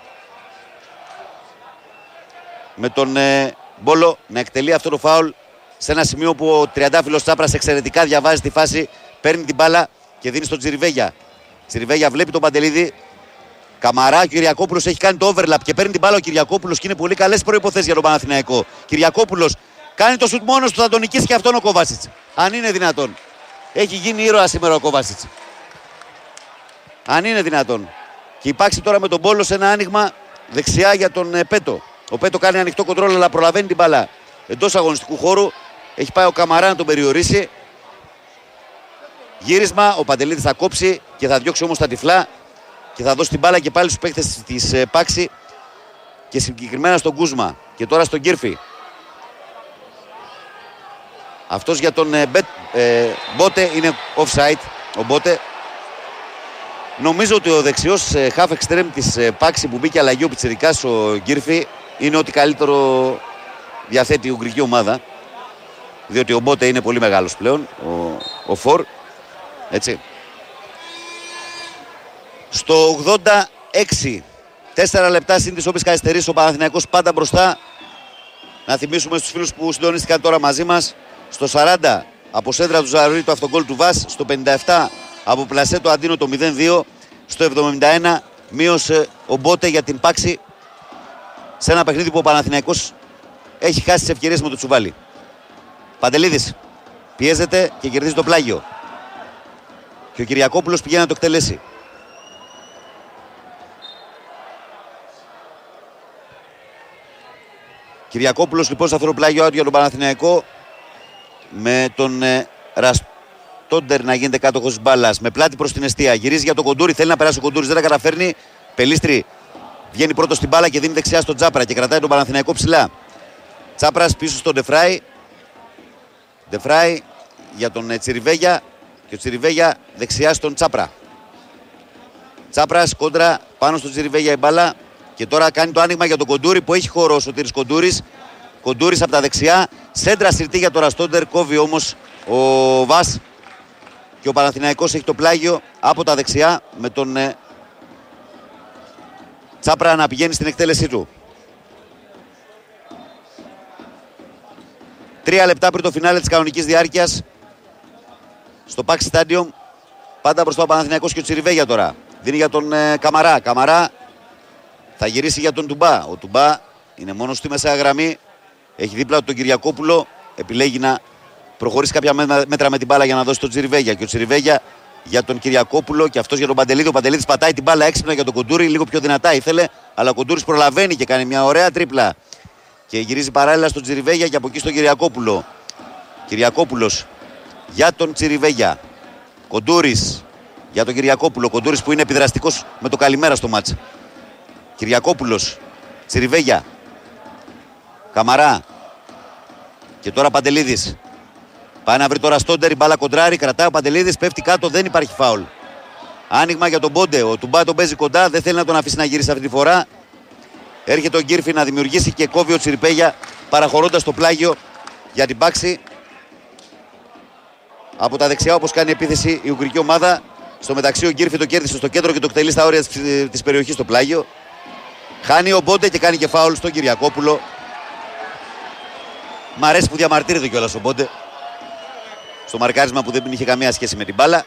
Με τον Μπόλο να εκτελεί αυτό το φάουλ σε ένα σημείο που ο τριαντάφυλλος Τσάπρας εξαιρετικά διαβάζει τη φάση, παίρνει την μπάλα και δίνει στον Τσιριβέγια. Τσιριβέγια βλέπει τον Παντελίδη. Καμαρά, ο Κυριακόπουλος έχει κάνει το overlap και παίρνει την μπάλα ο Κυριακόπουλος και είναι πολύ καλές προϋποθέσεις για τον Παναθηναϊκό. Κυριακόπουλος κάνει το σουτ μόνος του, θα τον νικήσει και αυτόν ο Κόβασιτς. Αν είναι δυνατόν. Έχει γίνει ήρωα σήμερα ο Κόβασιτς. Αν είναι δυνατόν. Και υπάρξει τώρα με τον Μπόλο σε ένα άνοιγμα δεξιά για τον Πέτο. Ο Πέτο κάνει ανοιχτό κοντρόλ, αλλά προλαβαίνει την μπάλα εντός αγωνιστικού χώρου. Έχει πάει ο Καμαρά να τον περιορίσει. Γύρισμα, ο Παντελίδης θα κόψει και θα διώξει όμως τα τυφλά και θα δώσει την μπάλα και πάλι στους παίκτες της Πάξη και συγκεκριμένα στον Κούσμα και τώρα στον Γκύρφη. Αυτός για τον Μπότε είναι offside. Ο Μπότε. Νομίζω ότι ο δεξιός half extreme της Πάξη που μπήκε αλλαγή ο πιτσιρικάς ο Γκύρφη είναι ότι καλύτερο διαθέτει η ουγγρική ομάδα, διότι ο Μπότε είναι πολύ μεγάλος πλέον, ο Φορ, έτσι. Στο 86, 4 λεπτά συν τις όποιες καθυστερήσεις, ο Παναθηναϊκός πάντα μπροστά. Να θυμίσουμε στους φίλους που συντονίστηκαν τώρα μαζί μας, στο 40 από σέντρα του Ζαρουρί το αυτογκόλ του Βας, στο 57 από πλασέ το Αντίνο το 0-2, στο 71 μείωσε ο Μπότε για την Πάξη σε ένα παιχνίδι που ο Παναθηναϊκός έχει χάσει τις ευκαιρίες με το Τσουβάλι. Παντελίδης πιέζεται και κερδίζει το πλάγιο και ο Κυριακόπουλος πηγαίνει να το εκτελέσει. Κυριακόπουλος λοιπόν σε αυτό το πλάγιο out για τον Παναθηναϊκό, με τον Ραστόντερ να γίνεται κάτοχος της μπάλας, με πλάτη προς την εστία. Γυρίζει για τον Κοντούρη, θέλει να περάσει ο Κοντούρης, δεν τα καταφέρνει. Πελίστρη βγαίνει πρώτος στην μπάλα και δίνει δεξιά στον Τσάπρα και κρατάει τον Παναθηναϊκό ψηλά. Τσάπρας πίσω στον Ντεφράι. Ντεφράι για τον Τσιριβέγια και ο Τσιριβέγια δεξιά στον Τσάπρα. Τσάπρας κόντρα πάνω στον Τσιριβέγια η μπάλα. Και τώρα κάνει το άνοιγμα για τον Κοντούρη που έχει χώρο ο Σωτήρης Κοντούρης. Κοντούρης από τα δεξιά. Σέντρα συρτή για τον Ραστόντερ. Κόβει όμως ο Βας. Και ο Παναθηναϊκός έχει το πλάγιο από τα δεξιά με τον Τσάπρα να πηγαίνει στην εκτέλεσή του. 3 λεπτά πριν το φινάλε της κανονικής διάρκειας στο Pax Stadium. Πάντα μπροστά ο Παναθηναϊκός και ο Τσιριβέγια τώρα. Δίνει για τον Καμαρά. Καμαρά θα γυρίσει για τον Τουμπά. Ο Τουμπά είναι μόνος στη μεσαία γραμμή. Έχει δίπλα του τον Κυριακόπουλο. Επιλέγει να προχωρήσει κάποια μέτρα με την μπάλα για να δώσει τον Τσιριβέγια. Και ο Τσιριβέγια για τον Κυριακόπουλο και αυτός για τον Παντελίδη. Ο Παντελίδης πατάει την μπάλα έξυπνα για τον Κοντούρη. Λίγο πιο δυνατά ήθελε. Αλλά ο Κοντούρης προλαβαίνει και κάνει μια ωραία τρίπλα. Και γυρίζει παράλληλα στον Τσιριβέγια και από εκεί στον Κυριακόπουλο. Κυριακόπουλος για τον Τσιριβέγια. Κοντούρης για τον Κυριακόπουλο. Κοντούρης που είναι επιδραστικός με το καλημέρα στο μάτς. Κυριακόπουλος, Τσιριβέγια, Καμαρά και τώρα Παντελίδης. Πάει να βρει τώρα Στόντερ, η μπάλα κοντράρει, κρατάει ο Παντελίδης, πέφτει κάτω, δεν υπάρχει φάουλ. Άνοιγμα για τον Μπόντε, ο Τουμπά τον παίζει κοντά, δεν θέλει να τον αφήσει να γυρίσει αυτή τη φορά. Έρχεται ο Γκύρφη να δημιουργήσει και κόβει ο Τσιριπέγια παραχωρώντας το πλάγιο για την Πάξη. Από τα δεξιά όπως κάνει επίθεση η ουγγρική ομάδα. Στο μεταξύ ο Γκύρφη το κέρδισε στο κέντρο και το εκτελεί στα όρια της περιοχής στο πλάγιο. Χάνει ο Μπόντε και κάνει και φάουλ στον Κυριακόπουλο. Μ' αρέσει που διαμαρτύρεται κιόλας ο Μπόντε στο μαρκάρισμα που δεν είχε καμία σχέση με την μπάλα.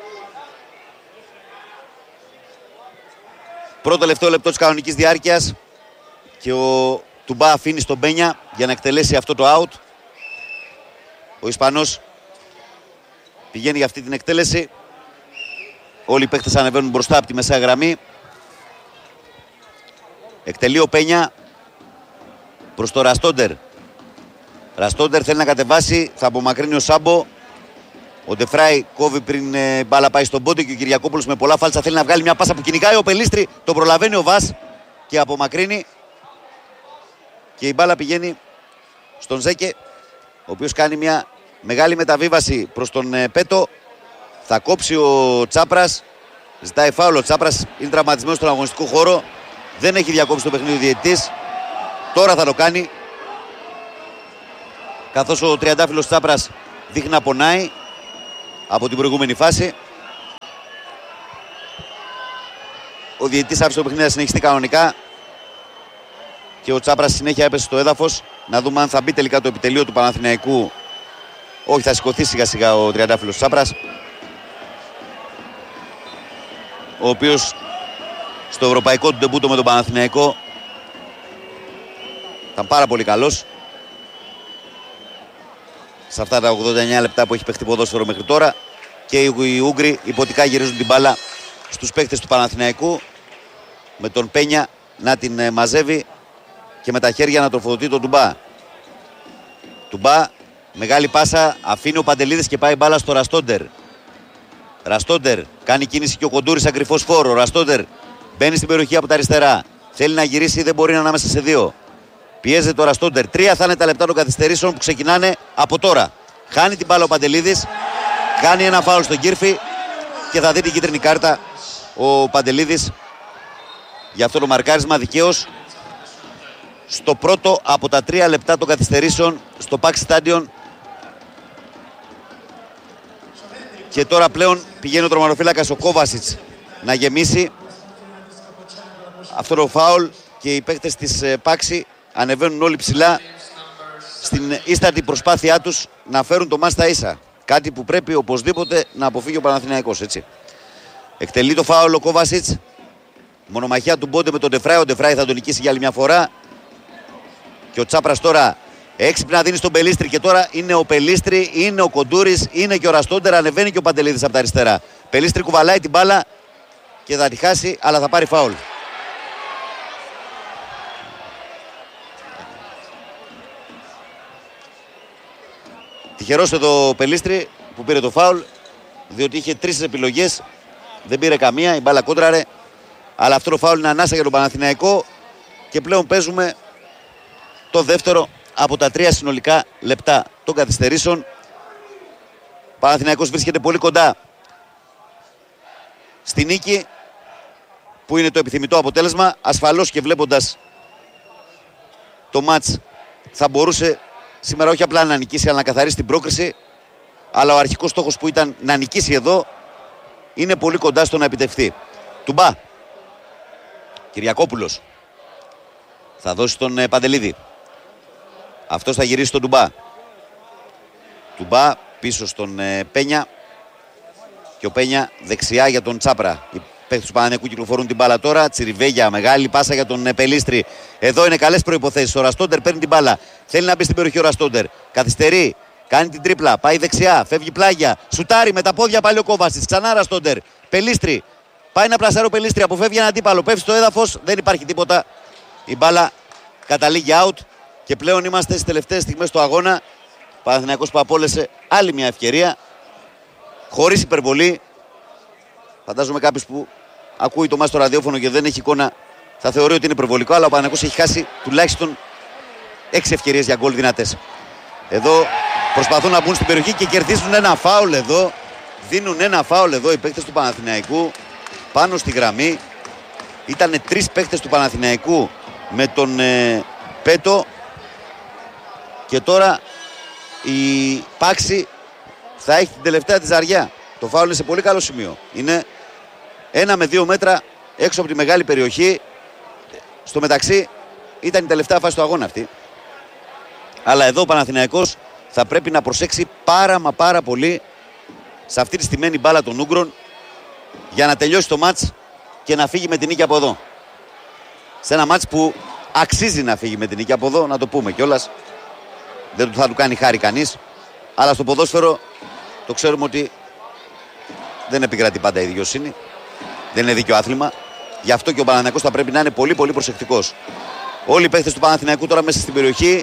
Πρώτο τελευταίο λεπτό της κανονικής διάρκειας και ο Τουμπά αφήνει στον Μπένια για να εκτελέσει αυτό το out. Ο Ισπανός πηγαίνει για αυτή την εκτέλεση. Όλοι οι παίκτες ανεβαίνουν μπροστά από τη μεσαία γραμμή. Εκτελεί ο Πένια προς το Ραστόντερ. Ραστόντερ θέλει να κατεβάσει, θα απομακρύνει ο Σάμπο. Ο Ντεφράι κόβει πριν μπάλα πάει στον Πόντε και ο Κυριακόπουλος με πολλά φάλτσα θέλει να βγάλει μια πάσα που κυνηγάει ο Πελίστρη. Το προλαβαίνει ο Βας και απομακρύνει. Και η μπάλα πηγαίνει στον Ζέκε, ο οποίος κάνει μια μεγάλη μεταβίβαση προς τον Πέτο. Θα κόψει ο Τσάπρας. Ζητάει φάουλ. Ο Τσάπρας είναι τραυματισμένος στον αγωνιστικό χώρο. Δεν έχει διακόψει το παιχνίδι ο διαιτητής. Τώρα θα το κάνει. Καθώς ο τριαντάφυλλος Τσάπρας δείχνει να πονάει από την προηγούμενη φάση. Ο διαιτητής άφησε το παιχνίδι να συνεχιστεί κανονικά και ο Τσάπρας συνέχεια έπεσε στο έδαφος. Να δούμε αν θα μπει τελικά το επιτελείο του Παναθηναϊκού. Όχι, θα σηκωθεί σιγά σιγά ο τριαντάφυλλος Τσάπρας, ο οποίος στο ευρωπαϊκό του ντεμπούτο με τον Παναθηναϊκό ήταν πάρα πολύ καλός σε αυτά τα 89 λεπτά που έχει παιχτεί ποδόσφαιρο μέχρι τώρα. Και οι Ούγγροι υποτικά γυρίζουν την μπάλα στους παίκτες του Παναθηναϊκού, με τον Πένια να την μαζεύει και με τα χέρια να τροφοδοτεί τον Τουμπά. Τουμπά, μεγάλη πάσα, αφήνει ο Παντελίδης και πάει μπάλα στο Ραστόντερ. Ραστόντερ, κάνει κίνηση και ο Κοντούρης ακριβώς φόρο. Ραστόντερ μπαίνει στην περιοχή από τα αριστερά. Θέλει να γυρίσει, δεν μπορεί να είναι ανάμεσα σε δύο. Πιέζεται ο Ραστόντερ. 3 θα είναι τα λεπτά των καθυστερήσεων που ξεκινάνε από τώρα. Χάνει την μπάλα ο Παντελίδης, κάνει ένα φάουλ στον Κύρφη και θα δει την κίτρινη κάρτα ο Παντελίδης για αυτό το μαρκάρισμα δικαίως στο πρώτο από τα 3 λεπτά των καθυστερήσεων στο Pax Stadion. Και τώρα πλέον πηγαίνει ο τρομαροφύλακας ο Κόβασιτς να γεμίσει αυτό το φάουλ και οι παίκτες της Πάξη ανεβαίνουν όλοι ψηλά στην ίστατη προσπάθειά τους να φέρουν το μάτς στα ίσα. Κάτι που πρέπει οπωσδήποτε να αποφύγει ο Παναθηναϊκός, έτσι. Εκτελεί το φάουλ ο Κόβασιτς. Μονομαχία του Μπόντε με τον Ντεφράι. Ο Ντεφράι θα τον νικήσει για άλλη μια φορά. Και ο Τσάπρας τώρα έξυπνα δίνει στον Πελίστρη. Και τώρα είναι ο Πελίστρη, είναι ο Κοντούρης, είναι και ο Ραστόντερ. Ανεβαίνει και ο Παντελίδης από τα αριστερά. Πελίστρη κουβαλάει την μπάλα και θα τη χάσει, αλλά θα πάρει φάουλ. Τυχερός εδώ ο Πελίστρη που πήρε το φάουλ, διότι είχε 3 επιλογές, δεν πήρε καμία, η μπάλα κόντραρε. Αλλά αυτό το φάουλ είναι ανάσα για τον Παναθηναϊκό και πλέον παίζουμε το δεύτερο από τα 3 συνολικά λεπτά των καθυστερήσεων. Ο Παναθηναϊκός βρίσκεται πολύ κοντά στη νίκη, που είναι το επιθυμητό αποτέλεσμα. Ασφαλώς και βλέποντας το μάτς θα μπορούσε σήμερα όχι απλά να νικήσει, αλλά να καθαρίσει την πρόκριση. Αλλά ο αρχικός στόχος που ήταν να νικήσει εδώ είναι πολύ κοντά στο να επιτευχθεί. Τουμπά. Κυριακόπουλος θα δώσει τον Παντελίδη. Αυτός θα γυρίσει στον Τουμπά. Τουμπά πίσω στον Πένια. Και ο Πένια δεξιά για τον Τσάπρα. Οι παίκτες του Παναθηναϊκού κυκλοφορούν την μπάλα τώρα. Τσιριβέγια, μεγάλη πάσα για τον Πελίστρη. Εδώ είναι καλές προϋποθέσεις. Ο Ραστόντερ παίρνει την μπάλα. Θέλει να μπει στην περιοχή ο Ραστόντερ. Καθυστερεί. Κάνει την τρίπλα. Πάει δεξιά. Φεύγει πλάγια. Σουτάρει με τα πόδια πάλι ο Κόβασιτς. Ξανά Ραστόντερ. Πελίστρη. Πάει να πλασάρει ο Πελίστρη. Αποφεύγει ένα αντίπαλο. Πέφτει στο έδαφος. Δεν υπάρχει τίποτα. Η μπάλα καταλήγει out. Και πλέον είμαστε στις τελευταίες στιγμές του αγώνα. Παναθηναϊκός που απόλυσε άλλη μια ευκαιρία. Χωρίς υπερβολή. Φαντάζομαι κάποιος που ακούει το μάτς στο ραδιόφωνο και δεν έχει εικόνα θα θεωρεί ότι είναι υπερβολικό. Αλλά ο Παναθηναϊκός έχει χάσει τουλάχιστον 6 ευκαιρίες για γκολ δυνατές. Εδώ προσπαθούν να μπουν στην περιοχή και κερδίζουν ένα φάουλ εδώ. Δίνουν ένα φάουλ εδώ οι παίκτες του Παναθηναϊκού πάνω στη γραμμή. Ήτανε 3 παίκτες του Παναθηναϊκού με τον Πέτο. Και τώρα η Πάξη θα έχει την τελευταία της ζαριά. Το φάουλ είναι σε πολύ καλό σημείο. Είναι 1 με 2 μέτρα έξω από τη μεγάλη περιοχή. Στο μεταξύ ήταν η τελευταία φάση του αγώνα αυτή. Αλλά εδώ ο Παναθηναϊκός θα πρέπει να προσέξει πάρα πολύ σε αυτή τη στημένη μπάλα των Ούγγρων για να τελειώσει το μάτς και να φύγει με την νίκη από εδώ. Σε ένα μάτς που αξίζει να φύγει με την νίκη από εδώ, να το πούμε κιόλας. Δεν θα του κάνει χάρη κανείς. Αλλά στο ποδόσφαιρο το ξέρουμε ότι δεν επικρατεί πάντα η δικαιοσύνη. Δεν είναι δίκαιο άθλημα. Γι' αυτό και ο Παναθηναϊκός θα πρέπει να είναι πολύ προσεκτικός. Όλοι οι παίχτες του Παναθηναϊκού τώρα μέσα στην περιοχή.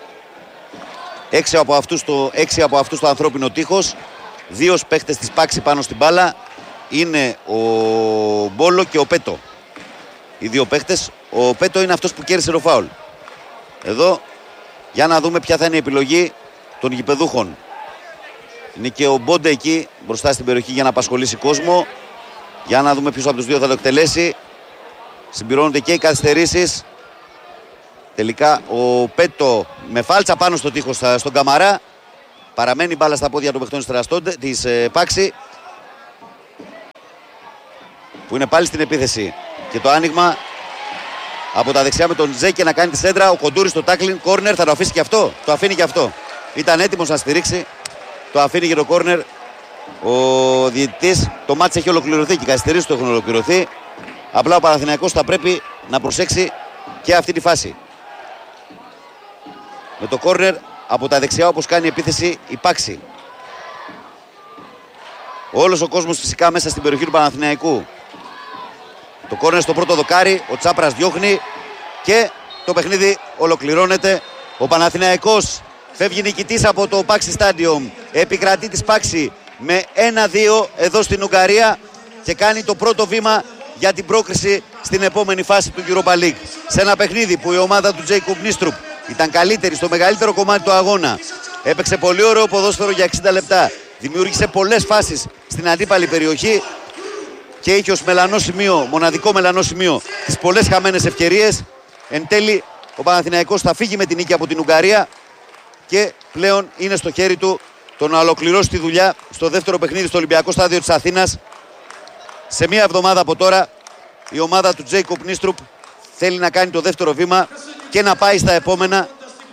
6 από αυτούς το ανθρώπινο τείχος. 2 παίχτες της Πάξη πάνω στην μπάλα. Είναι ο Μπόλο και ο Πέτο. Οι 2 παίχτες. Ο Πέτο είναι αυτός που κέρδισε το φάουλ. Εδώ για να δούμε ποια θα είναι η επιλογή των γηπεδούχων. Είναι και ο Μπόντε εκεί μπροστά στην περιοχή για να απασχολήσει κόσμο. Για να δούμε ποιος από τους 2 θα το εκτελέσει. Συμπληρώνονται και οι καθυστερήσεις. Τελικά ο Πέτο με φάλτσα πάνω στο τείχος στον Καμαρά. Παραμένει μπάλα στα πόδια των παιχτών της Πάξη, που είναι πάλι στην επίθεση. Και το άνοιγμα από τα δεξιά με τον Τζέκε να κάνει τη σέντρα. Ο Κοντούρης στο τάκλιν, κόρνερ, θα το αφήσει και αυτό. Το αφήνει και αυτό. Ήταν έτοιμος να στηρίξει. Το αφήνει και το κόρνερ ο διαιτητής. Το μάτς έχει ολοκληρωθεί και οι καθυστερήσεις του έχουν ολοκληρωθεί. Απλά ο Παναθηναϊκός θα πρέπει να προσέξει και αυτή τη φάση. Με το κόρνερ από τα δεξιά, όπως κάνει επίθεση η Πάξη. Όλος ο κόσμος φυσικά μέσα στην περιοχή του Παναθηναϊκού. Το κόρνερ στο πρώτο δοκάρι, ο Τσάπρας διώχνει και το παιχνίδι ολοκληρώνεται. Ο Παναθηναϊκός φεύγει νικητής από το Πάξη Stadium. Επικρατεί της Πάξη με 1-2 εδώ στην Ουγγαρία και κάνει το πρώτο βήμα για την πρόκριση στην επόμενη φάση του Europa League. Σε ένα παιχνίδι που η ομάδα του Τζέικομπ Νίστρουπ ήταν καλύτερη στο μεγαλύτερο κομμάτι του αγώνα. Έπαιξε πολύ ωραίο ποδόσφαιρο για 60 λεπτά. Δημιούργησε πολλές φάσεις στην αντίπαλη περιοχή και είχε ως μελανό σημείο, μοναδικό μελανό σημείο, τις πολλές χαμένες ευκαιρίες. Εν τέλει ο Παναθηναϊκός θα φύγει με την νίκη από την Ουγγαρία και πλέον είναι στο χέρι του το να ολοκληρώσει τη δουλειά στο δεύτερο παιχνίδι στο Ολυμπιακό Στάδιο της Αθήνας. Σε μία εβδομάδα από τώρα η ομάδα του Τζέικομπ Νίστρουπ θέλει να κάνει το δεύτερο βήμα και να πάει στα επόμενα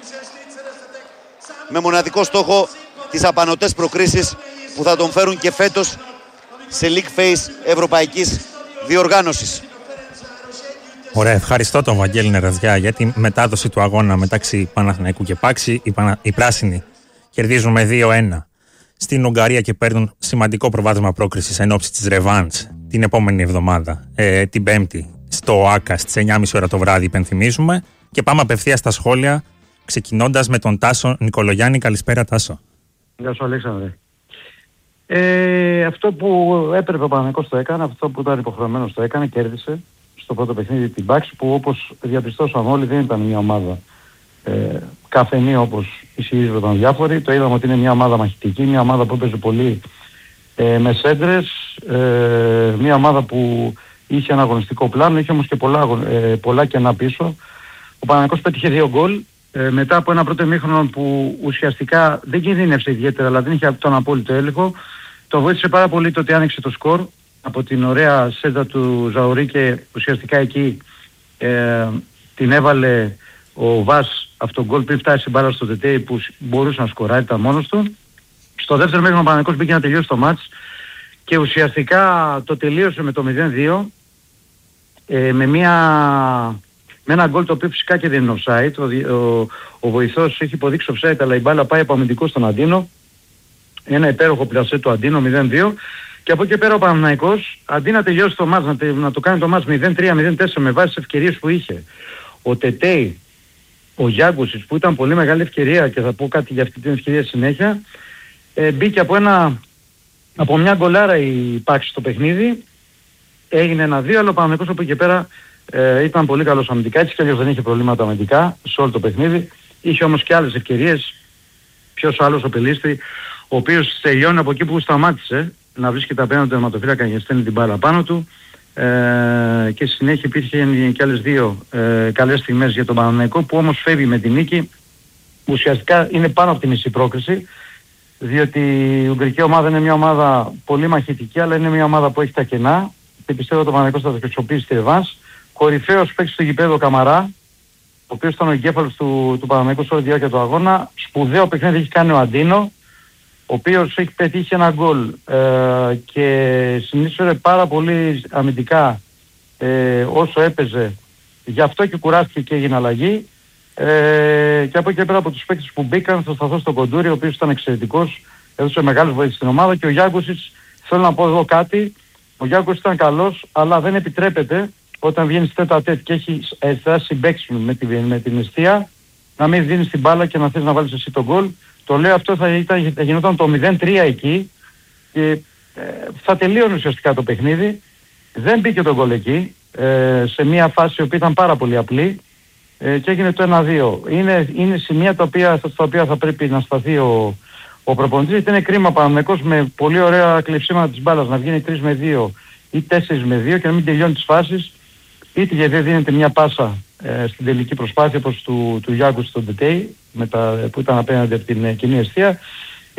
με μοναδικό στόχο τις απανωτές προκρίσεις που θα τον φέρουν και φέτος σε league phase ευρωπαϊκής διοργάνωσης. Ωραία, ευχαριστώ τον Βαγγέλη Νεραζιά για τη μετάδοση του αγώνα μεταξύ Παναθηναϊκού και Πάξη. Οι πράσινοι κερδίζουν με 2-1 στην Ουγγαρία και παίρνουν σημαντικό προβάδισμα πρόκρισης εν ώψη της ρεβάνς την επόμενη εβδομάδα, την Πέμπτη, στο ΆΚΑ στις 9.30 ώρα το βράδυ, υπενθυμίζουμε. Και πάμε απευθείας στα σχόλια, ξεκινώντας με τον Τάσο Νικολογιάννη. Καλησπέρα, Τάσο. Γεια σου, Αλέξανδρε. Αυτό που έπρεπε ο Παναθηναϊκός το έκανε, αυτό που ήταν υποχρεωμένος το έκανε, κέρδισε στο πρώτο παιχνίδι την Πάξη, που όπως διαπιστώσαμε όλοι δεν ήταν μια ομάδα καφενή όπως ισχυρίζονταν διάφοροι. Το είδαμε ότι είναι μια ομάδα μαχητική, μια ομάδα που έπαιζε πολύ με σέντρες, μια ομάδα που είχε ένα αγωνιστικό πλάνο, είχε όμως και πολλά κενά πίσω. Ο Παναθηναϊκός πέτυχε 2 γκολ μετά από ένα πρώτο ημίχρονο που ουσιαστικά δεν κινδύνευσε ιδιαίτερα, αλλά δεν είχε τον απόλυτο έλεγχο. Το βοήθησε πάρα πολύ το ότι άνοιξε το σκορ από την ωραία σέντα του Ζαουρί και ουσιαστικά εκεί την έβαλε ο Βας αυτό το γκολ πριν φτάσει η μπάλα στο Τετέι που μπορούσε να σκοράρει, ήταν μόνος του. Στο δεύτερο μέχρι ο Παναθηναϊκός μπήκε να τελειώσει το μάτς και ουσιαστικά το τελείωσε με το 0-2 με ένα γκολ το οποίο φυσικά και δεν είναι offside. Ο βοηθός έχει υποδείξει offside, αλλά η μπάλα πάει από αμυντικό στον Αντίνο. Ένα υπέροχο πλασέ του Αντίνο 0-2. Και από εκεί πέρα ο Παναθηναϊκός, αντί να τελειώσει το μάτς, να το κάνει το μάτς 0-3-0-4 με βάση τις ευκαιρίες που είχε ο Τετέι, ο Γιάγκουσης, που ήταν πολύ μεγάλη ευκαιρία και θα πω κάτι για αυτή την ευκαιρία συνέχεια, μπήκε από μια γκολάρα η Πάξη στο παιχνίδι, έγινε 1-2, αλλά ο Παναθηναϊκός από εκεί πέρα ήταν πολύ καλός αμυντικά, έτσι κι αλλιώς δεν είχε προβλήματα αμυντικά σε όλο το παιχνίδι. Είχε όμως και άλλες ευκαιρίες. Ποιος άλλος, ο Πελίστη, ο οποίος τελειώνει από εκεί που σταμάτησε να βρίσκεται απέναντι του τερματοφύλακα και στέλνει την μπάλα πάνω του. Και στη συνέχεια υπήρχε και άλλες 2 καλές στιγμές για τον Παναθηναϊκό, που όμως φεύγει με την νίκη. Ουσιαστικά είναι πάνω από τη μισή πρόκριση, διότι η Ουγγρική ομάδα είναι μια ομάδα πολύ μαχητική, αλλά είναι μια ομάδα που έχει τα κενά και πιστεύω ότι ο Παναθηναϊκός θα το χρησιμοποιήσει στη ρεβάνς. Κορυφαίος παίκτης στο γηπέδο Καμαρά, ο οποίος ήταν ο εγκέφαλος του Παναθηναϊκού σε όλη τη διάρκεια του αγώνα. Σπουδαίο παιχνίδι έχει κάνει ο Αντίνο, ο οποίος έχει πετύχει ένα γκολ και συνήθιζε πάρα πολύ αμυντικά όσο έπαιζε. Γι' αυτό και κουράστηκε και έγινε αλλαγή. Και από εκεί πέρα από τους παίκτες που μπήκαν θα σταθώ στον Κοντούρη, ο οποίος ήταν εξαιρετικός, έδωσε μεγάλες βοήθειες στην ομάδα. Και ο Γιάγκουσης, θέλω να πω εδώ κάτι, ο Γιάγκουσης ήταν καλός, αλλά δεν επιτρέπεται όταν βγαίνεις τέτα τέτ και έχει συμπαίξει με την αιστεία, να μην δίνεις την μπάλα και να θες να βάλεις εσύ τον γκολ. Το λέω αυτό θα γινόταν το 0-3 εκεί και θα τελείωνε ουσιαστικά το παιχνίδι. Δεν μπήκε το γκολ εκεί, σε μια φάση που ήταν πάρα πολύ απλή και έγινε το 1-2. Είναι σημεία στα οποία θα πρέπει να σταθεί ο προπονητής, γιατί είναι κρίμα Παναθηναϊκός με πολύ ωραία κλεψίματα της μπάλας να βγαίνει 3-2 ή 4-2 και να μην τελειώνει τις φάσεις, είτε γιατί δεν δίνεται μια πάσα στην τελική προσπάθεια όπως του Γιάγκου στον Τετέι που ήταν απέναντι από την κοινή αιστεία,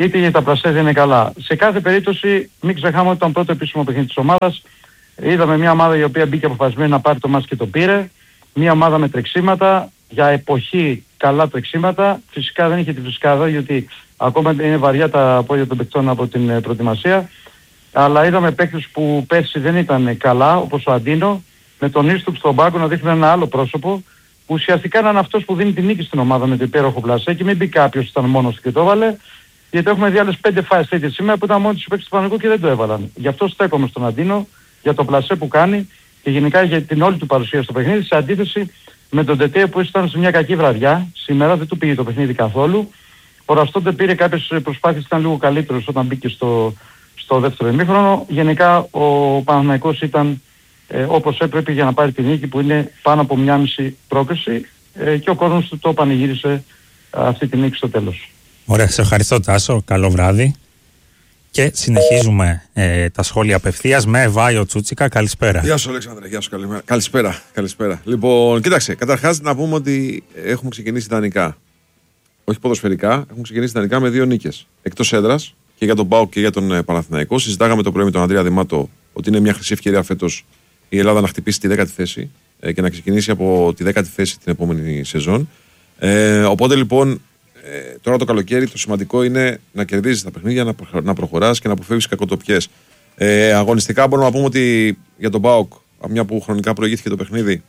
είτε για τα πλασέ δεν είναι καλά. Σε κάθε περίπτωση μην ξεχνάμε ότι ήταν πρώτο επίσημο παιχνίδι της ομάδας. Είδαμε μια ομάδα η οποία μπήκε αποφασισμένη να πάρει το μάτς και το πήρε. Μια ομάδα με τρεξίματα, για εποχή καλά τρεξίματα. Φυσικά δεν είχε τη φυσικά γιατί ακόμα είναι βαριά τα πόδια των παικτών από την προετοιμασία. Αλλά είδαμε παίκτες που πέρσι δεν ήταν καλά, όπως ο Αντίνο, με τον Ίστουκ στον πάγκο να δείχνει ένα άλλο πρόσωπο, που ουσιαστικά είναι αυτός που δίνει την νίκη στην ομάδα με το υπέροχο πλασέ και μην μπει κάποιος ήταν μόνος του και το έβαλε, γιατί έχουμε δει άλλες 5 φάσεις τέτοιες σήμερα που ήταν μόνοι τους παίκτες του Παναγικού και δεν το έβαλαν. Γι' αυτό στέκομαι στον Αντίνο, για το πλασέ που κάνει και γενικά για την όλη του παρουσία στο παιχνίδι, σε αντίθεση με τον Τετέ που ήταν σε μια κακή βραδιά. Σήμερα δεν του πήγε το παιχνίδι καθόλου. Ο Ραστόντε πήρε κάποιες προσπάθειες, ήταν λίγο καλύτερος όταν μπήκε στο δεύτερο ημίχρονο. Γενικά ο Παναθηναϊκός ήταν όπως έπρεπε για να πάρει την νίκη που είναι πάνω από 1,5 πρόκριση και ο κόσμος του το πανηγύρισε αυτή την νίκη στο τέλος. Ωραία, σε ευχαριστώ Τάσο, καλό βράδυ. Και συνεχίζουμε τα σχόλια απευθείας με Βάιο Τσούτσικα. Καλησπέρα. Γεια σου, Αλέξανδρε. Γεια σου, καλησπέρα. Λοιπόν, κοίταξε, καταρχάς να πούμε ότι έχουμε ξεκινήσει ιδανικά. Όχι ποδοσφαιρικά, έχουμε ξεκινήσει ιδανικά με 2 νίκες. Εκτός έδρας και για τον ΠΑΟΚ και για τον Παναθηναϊκό. Συζητάγαμε το πρωί με τον Ανδρέα Δημάτο ότι είναι μια χρυσή ευκαιρία φέτος η Ελλάδα να χτυπήσει τη 10η θέση και να ξεκινήσει από τη 10η θέση την επόμενη σεζόν. Οπότε λοιπόν. Τώρα το καλοκαίρι το σημαντικό είναι να κερδίζεις τα παιχνίδια, να προχωράς και να αποφεύγεις κακοτοπιές. Αγωνιστικά μπορούμε να πούμε ότι για τον ΠΑΟΚ, μια που χρονικά προηγήθηκε το παιχνίδι,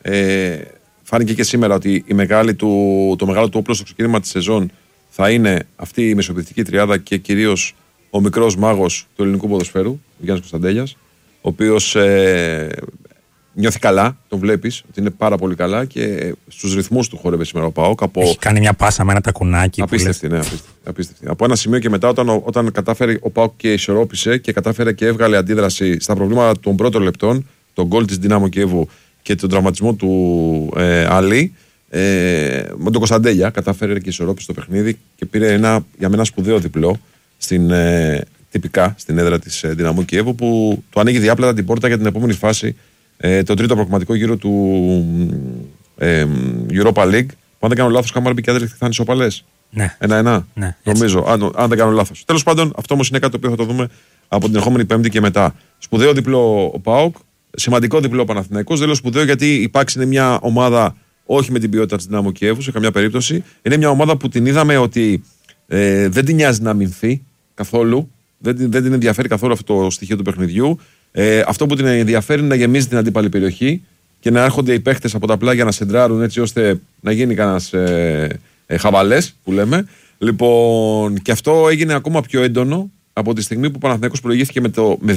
φάνηκε και σήμερα ότι το μεγάλο του όπλο στο ξεκίνημα της σεζόν θα είναι αυτή η μεσοπαιδευτική τριάδα και κυρίως ο μικρός μάγος του ελληνικού ποδοσφαίρου, ο Γιάννης Κωνσταντέλιας, ο οποίος νιώθει καλά, τον βλέπεις ότι είναι πάρα πολύ καλά και στους ρυθμούς του χόρευε σήμερα ο ΠΑΟΚ. Έχει κάνει μια πάσα με ένα τακουνάκι. Απίστευτη, ναι, απίστευτη. Από ένα σημείο και μετά, όταν κατάφερε ο ΠΑΟΚ και ισορρόπησε και κατάφερε και έβγαλε αντίδραση στα προβλήματα των πρώτων λεπτών, τον γκολ της Δυνάμω Κιέβου και τον τραυματισμό του Αλή, με τον Κωνσταντέλια κατάφερε και ισορρόπησε το παιχνίδι και πήρε για μένα ένα σπουδαίο διπλό τυπικά στην έδρα της Δυναμό Κιέβου, που του ανοίγει διάπλατα την πόρτα για την επόμενη φάση. Το τρίτο προκριματικό γύρο του Europa League, που αν δεν κάνω λάθος, Καμάρμπη και Άντρε θα είναι ισοπαλές. Ναι. 1-1. Ναι, νομίζω, αν δεν κάνω λάθος. Τέλος πάντων, αυτό όμως είναι κάτι το οποίο θα το δούμε από την ερχόμενη Πέμπτη και μετά. Σπουδαίο διπλό ο ΠΑΟΚ, σημαντικό διπλό ο Παναθηναϊκός. Δεν λέω σπουδαίο γιατί η ΠΑΚΣ είναι μια ομάδα όχι με την ποιότητα της Δυνάμω Κιέβου σε καμιά περίπτωση. Είναι μια ομάδα που την είδαμε ότι δεν την νοιάζει να αμυνθεί καθόλου. Δεν την ενδιαφέρει καθόλου αυτό το στοιχείο του παιχνιδιού. Αυτό που την ενδιαφέρει είναι να γεμίζει την αντίπαλη περιοχή και να έρχονται οι παίχτες από τα πλάγια να σεντράρουν έτσι ώστε να γίνει κανένας χαβαλές που λέμε. Λοιπόν, και αυτό έγινε ακόμα πιο έντονο από τη στιγμή που ο Παναθηναϊκός προηγήθηκε με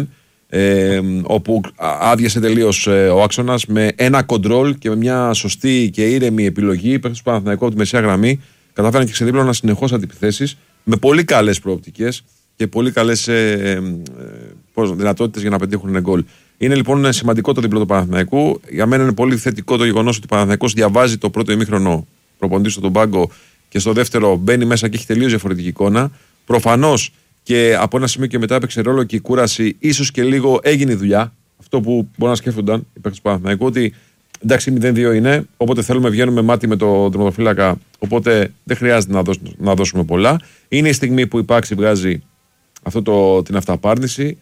2-0, όπου άδειασε τελείως ο άξονας με ένα κοντρόλ και με μια σωστή και ήρεμη επιλογή. Οι παίχτες του Παναθηναϊκού από τη μεσαία γραμμή κατάφεραν και ξεδίπλωνα συνεχώς αντιπιθέσεις με πολύ καλές προοπτικές και πολύ καλές δυνατότητες για να πετύχουν γκολ. Είναι λοιπόν σημαντικό το διπλό του Παναθηναϊκού. Για μένα είναι πολύ θετικό το γεγονός ότι ο Παναθηναϊκός διαβάζει το πρώτο ημίχρονο προπονητής στον πάγκο και στο δεύτερο μπαίνει μέσα και έχει τελείως διαφορετική εικόνα. Προφανώς και από ένα σημείο και μετά έπαιξε ρόλο και η κούραση, ίσως και λίγο έγινε η δουλειά. Αυτό που μπορεί να σκέφτονταν οι παίκτες του Παναθηναϊκού, ότι εντάξει 0-2 είναι, όποτε θέλουμε βγαίνουμε μάτι με το τερματοφύλακα, οπότε δεν χρειάζεται να δώσουμε πολλά. Είναι η στιγμή που η ΠΑΚΣ βγάζει την αυταπάρνηση.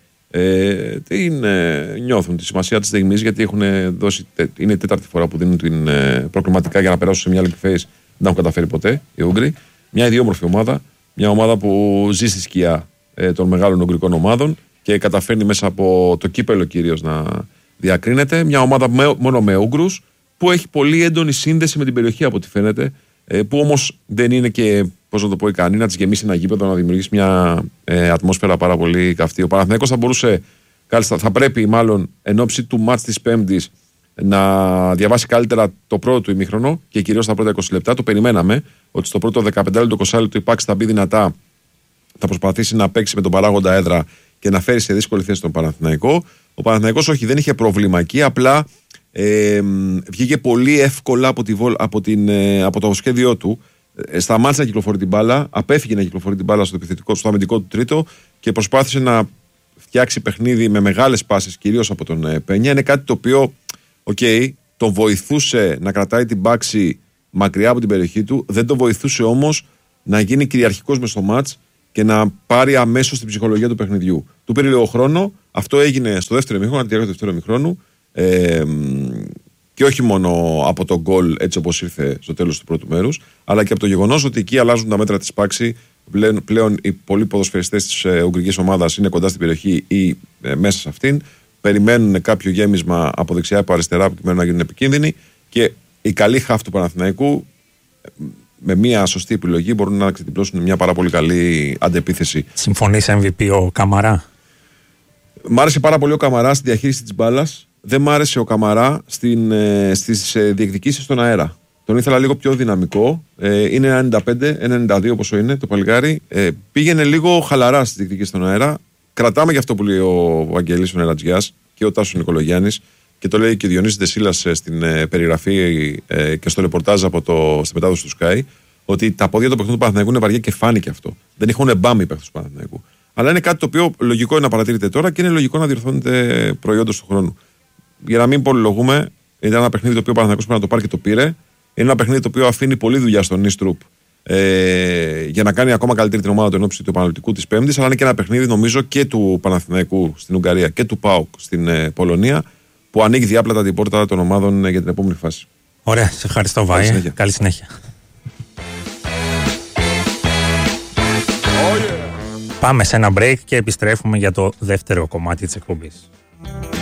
Νιώθουν τη σημασία της στιγμής γιατί έχουν δώσει, είναι η τέταρτη φορά που δίνουν την προκριματικά για να περάσουν σε μια άλλη phase. Δεν έχουν καταφέρει ποτέ οι Ούγγροι. Μια ιδιόμορφη ομάδα, μια ομάδα που ζει στη σκιά των μεγάλων ουγγρικών ομάδων και καταφέρνει μέσα από το κύπελο κυρίως να διακρίνεται. Μια ομάδα μόνο με Ούγγρους που έχει πολύ έντονη σύνδεση με την περιοχή από ό,τι φαίνεται, που όμως δεν είναι και, πώς να το πω, ικανή να της γεμίσει ένα γήπεδο, να δημιουργήσει μια ατμόσφαιρα πάρα πολύ καυτή. Ο Παναθηναϊκός θα μπορούσε, θα πρέπει μάλλον εν ώψη του μάτς της Πέμπτης να διαβάσει καλύτερα το πρώτο του ημίχρονο και κυρίως τα πρώτα 20 λεπτά. Το περιμέναμε ότι στο πρώτο 15 λεπτό 20 λεπτό η ΠΑΚΣ θα μπει δυνατά, θα προσπαθήσει να παίξει με τον παράγοντα έδρα και να φέρει σε δύσκολη θέση τον Παναθηναϊκό. Ο Παναθηναϊκός όχι, δεν είχε πρόβλημα εκεί, απλά βγήκε πολύ εύκολα από το σχέδιό του. Σταμάτησε να κυκλοφορεί την μπάλα, απέφυγε να κυκλοφορεί την μπάλα στο αμυντικό του τρίτο και προσπάθησε να φτιάξει παιχνίδι με μεγάλες πάσες, κυρίως από τον Πένια. Είναι κάτι το οποίο, τον βοηθούσε να κρατάει την μπάξη μακριά από την περιοχή του, δεν τον βοηθούσε όμως να γίνει κυριαρχικός μες στο μάτς και να πάρει αμέσως την ψυχολογία του παιχνιδιού. Του πήρε λίγο χρόνο, αυτό έγινε στο δεύτερο ημίχρονο, από τη διάρκεια του δεύτερου ημίχρονου. Και όχι μόνο από τον γκολ έτσι όπως ήρθε στο τέλος του πρώτου μέρους, αλλά και από το γεγονός ότι εκεί αλλάζουν τα μέτρα της πάξη. Πλέον οι πολλοί ποδοσφαιριστές της ουγγρικής ομάδας είναι κοντά στην περιοχή ή μέσα σε αυτήν. Περιμένουν κάποιο γέμισμα από δεξιά ή από αριστερά προκειμένου να γίνουν επικίνδυνοι. Και οι καλοί χαφ του Παναθηναϊκού, με μια σωστή επιλογή, μπορούν να ξετυπλώσουν μια πάρα πολύ καλή αντεπίθεση. Συμφωνείς MVP ο Καμαρά? Μ' άρεσε πάρα πολύ ο Καμαρά στη διαχείριση της μπάλας. Δεν μ' άρεσε ο Καμαρά στις διεκδικήσεις στον αέρα. Τον ήθελα λίγο πιο δυναμικό. Είναι 95-92 πόσο είναι το παλικάρι. Πήγαινε λίγο χαλαρά στις διεκδικήσεις στον αέρα. Κρατάμε και αυτό που λέει ο Βαγγέλης ο Νερατζιάς και ο Τάσος Νικολογιάννης, και το λέει και ο Διονύσης Δεσίλας στην περιγραφή και στο ρεπορτάζ στη μετάδοση του Sky, ότι τα πόδια του παιχνιδιού του Παναθηναϊκού είναι βαριά και φάνηκε αυτό. Δεν έχουν μπάμι οι παίκτες του Παναθηναϊκού. Αλλά είναι κάτι το οποίο λογικό είναι να παρατηρείτε τώρα και είναι λογικό να διορθώνεται προϊόντος του χρόνου. Για να μην πολυλογούμε, ήταν ένα παιχνίδι το οποίο ο Παναθηναϊκός πρέπει να το πάρει και το πήρε. Είναι ένα παιχνίδι το οποίο αφήνει πολλή δουλειά στον Νίστρουπ για να κάνει ακόμα καλύτερη την ομάδα του ενόψει του επαναληπτικού της Πέμπτης, αλλά είναι και ένα παιχνίδι νομίζω και του Παναθηναϊκού στην Ουγγαρία και του ΠΑΟΚ στην Πολωνία, που ανοίγει διάπλατα την πόρτα των ομάδων για την επόμενη φάση. Ωραία, σε ευχαριστώ Βάη. Καλή συνέχεια. Πάμε σε ένα break και επιστρέφουμε για το δεύτερο κομμάτι της εκπομπής.